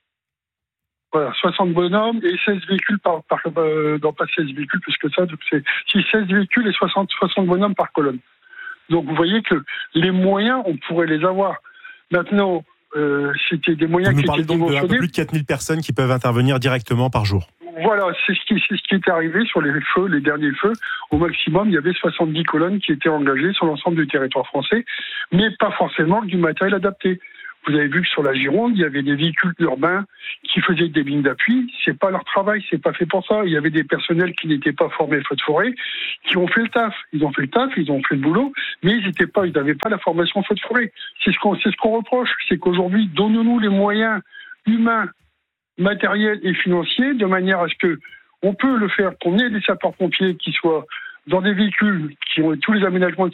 Voilà, soixante bonhommes et seize véhicules par, par euh, non pas seize véhicules plus que ça, donc c'est si seize véhicules et soixante, soixante bonhommes par colonne. Donc vous voyez que les moyens, on pourrait les avoir. Maintenant, euh, c'était des moyens vous qui nous étaient parlez donc de un peu dimensionnés. plus de quatre mille personnes qui peuvent intervenir directement par jour. Voilà, c'est ce qui, c'est ce qui est arrivé sur les feux, les derniers feux. Au maximum, il y avait soixante-dix colonnes qui étaient engagées sur l'ensemble du territoire français, mais pas forcément du matériel adapté. Vous avez vu que sur la Gironde, il y avait des véhicules urbains qui faisaient des lignes d'appui. C'est pas leur travail, c'est pas fait pour ça. Il y avait des personnels qui n'étaient pas formés feu de forêt, qui ont fait le taf. Ils ont fait le taf, ils ont fait le boulot, mais ils n'étaient pas, ils n'avaient pas la formation feu de forêt. C'est ce qu'on, c'est ce qu'on reproche, c'est qu'aujourd'hui, donnons-nous les moyens humains, matériels et financiers, de manière à ce que on peut le faire, qu'on ait des sapeurs-pompiers qui soient dans des véhicules qui ont tous les aménagements de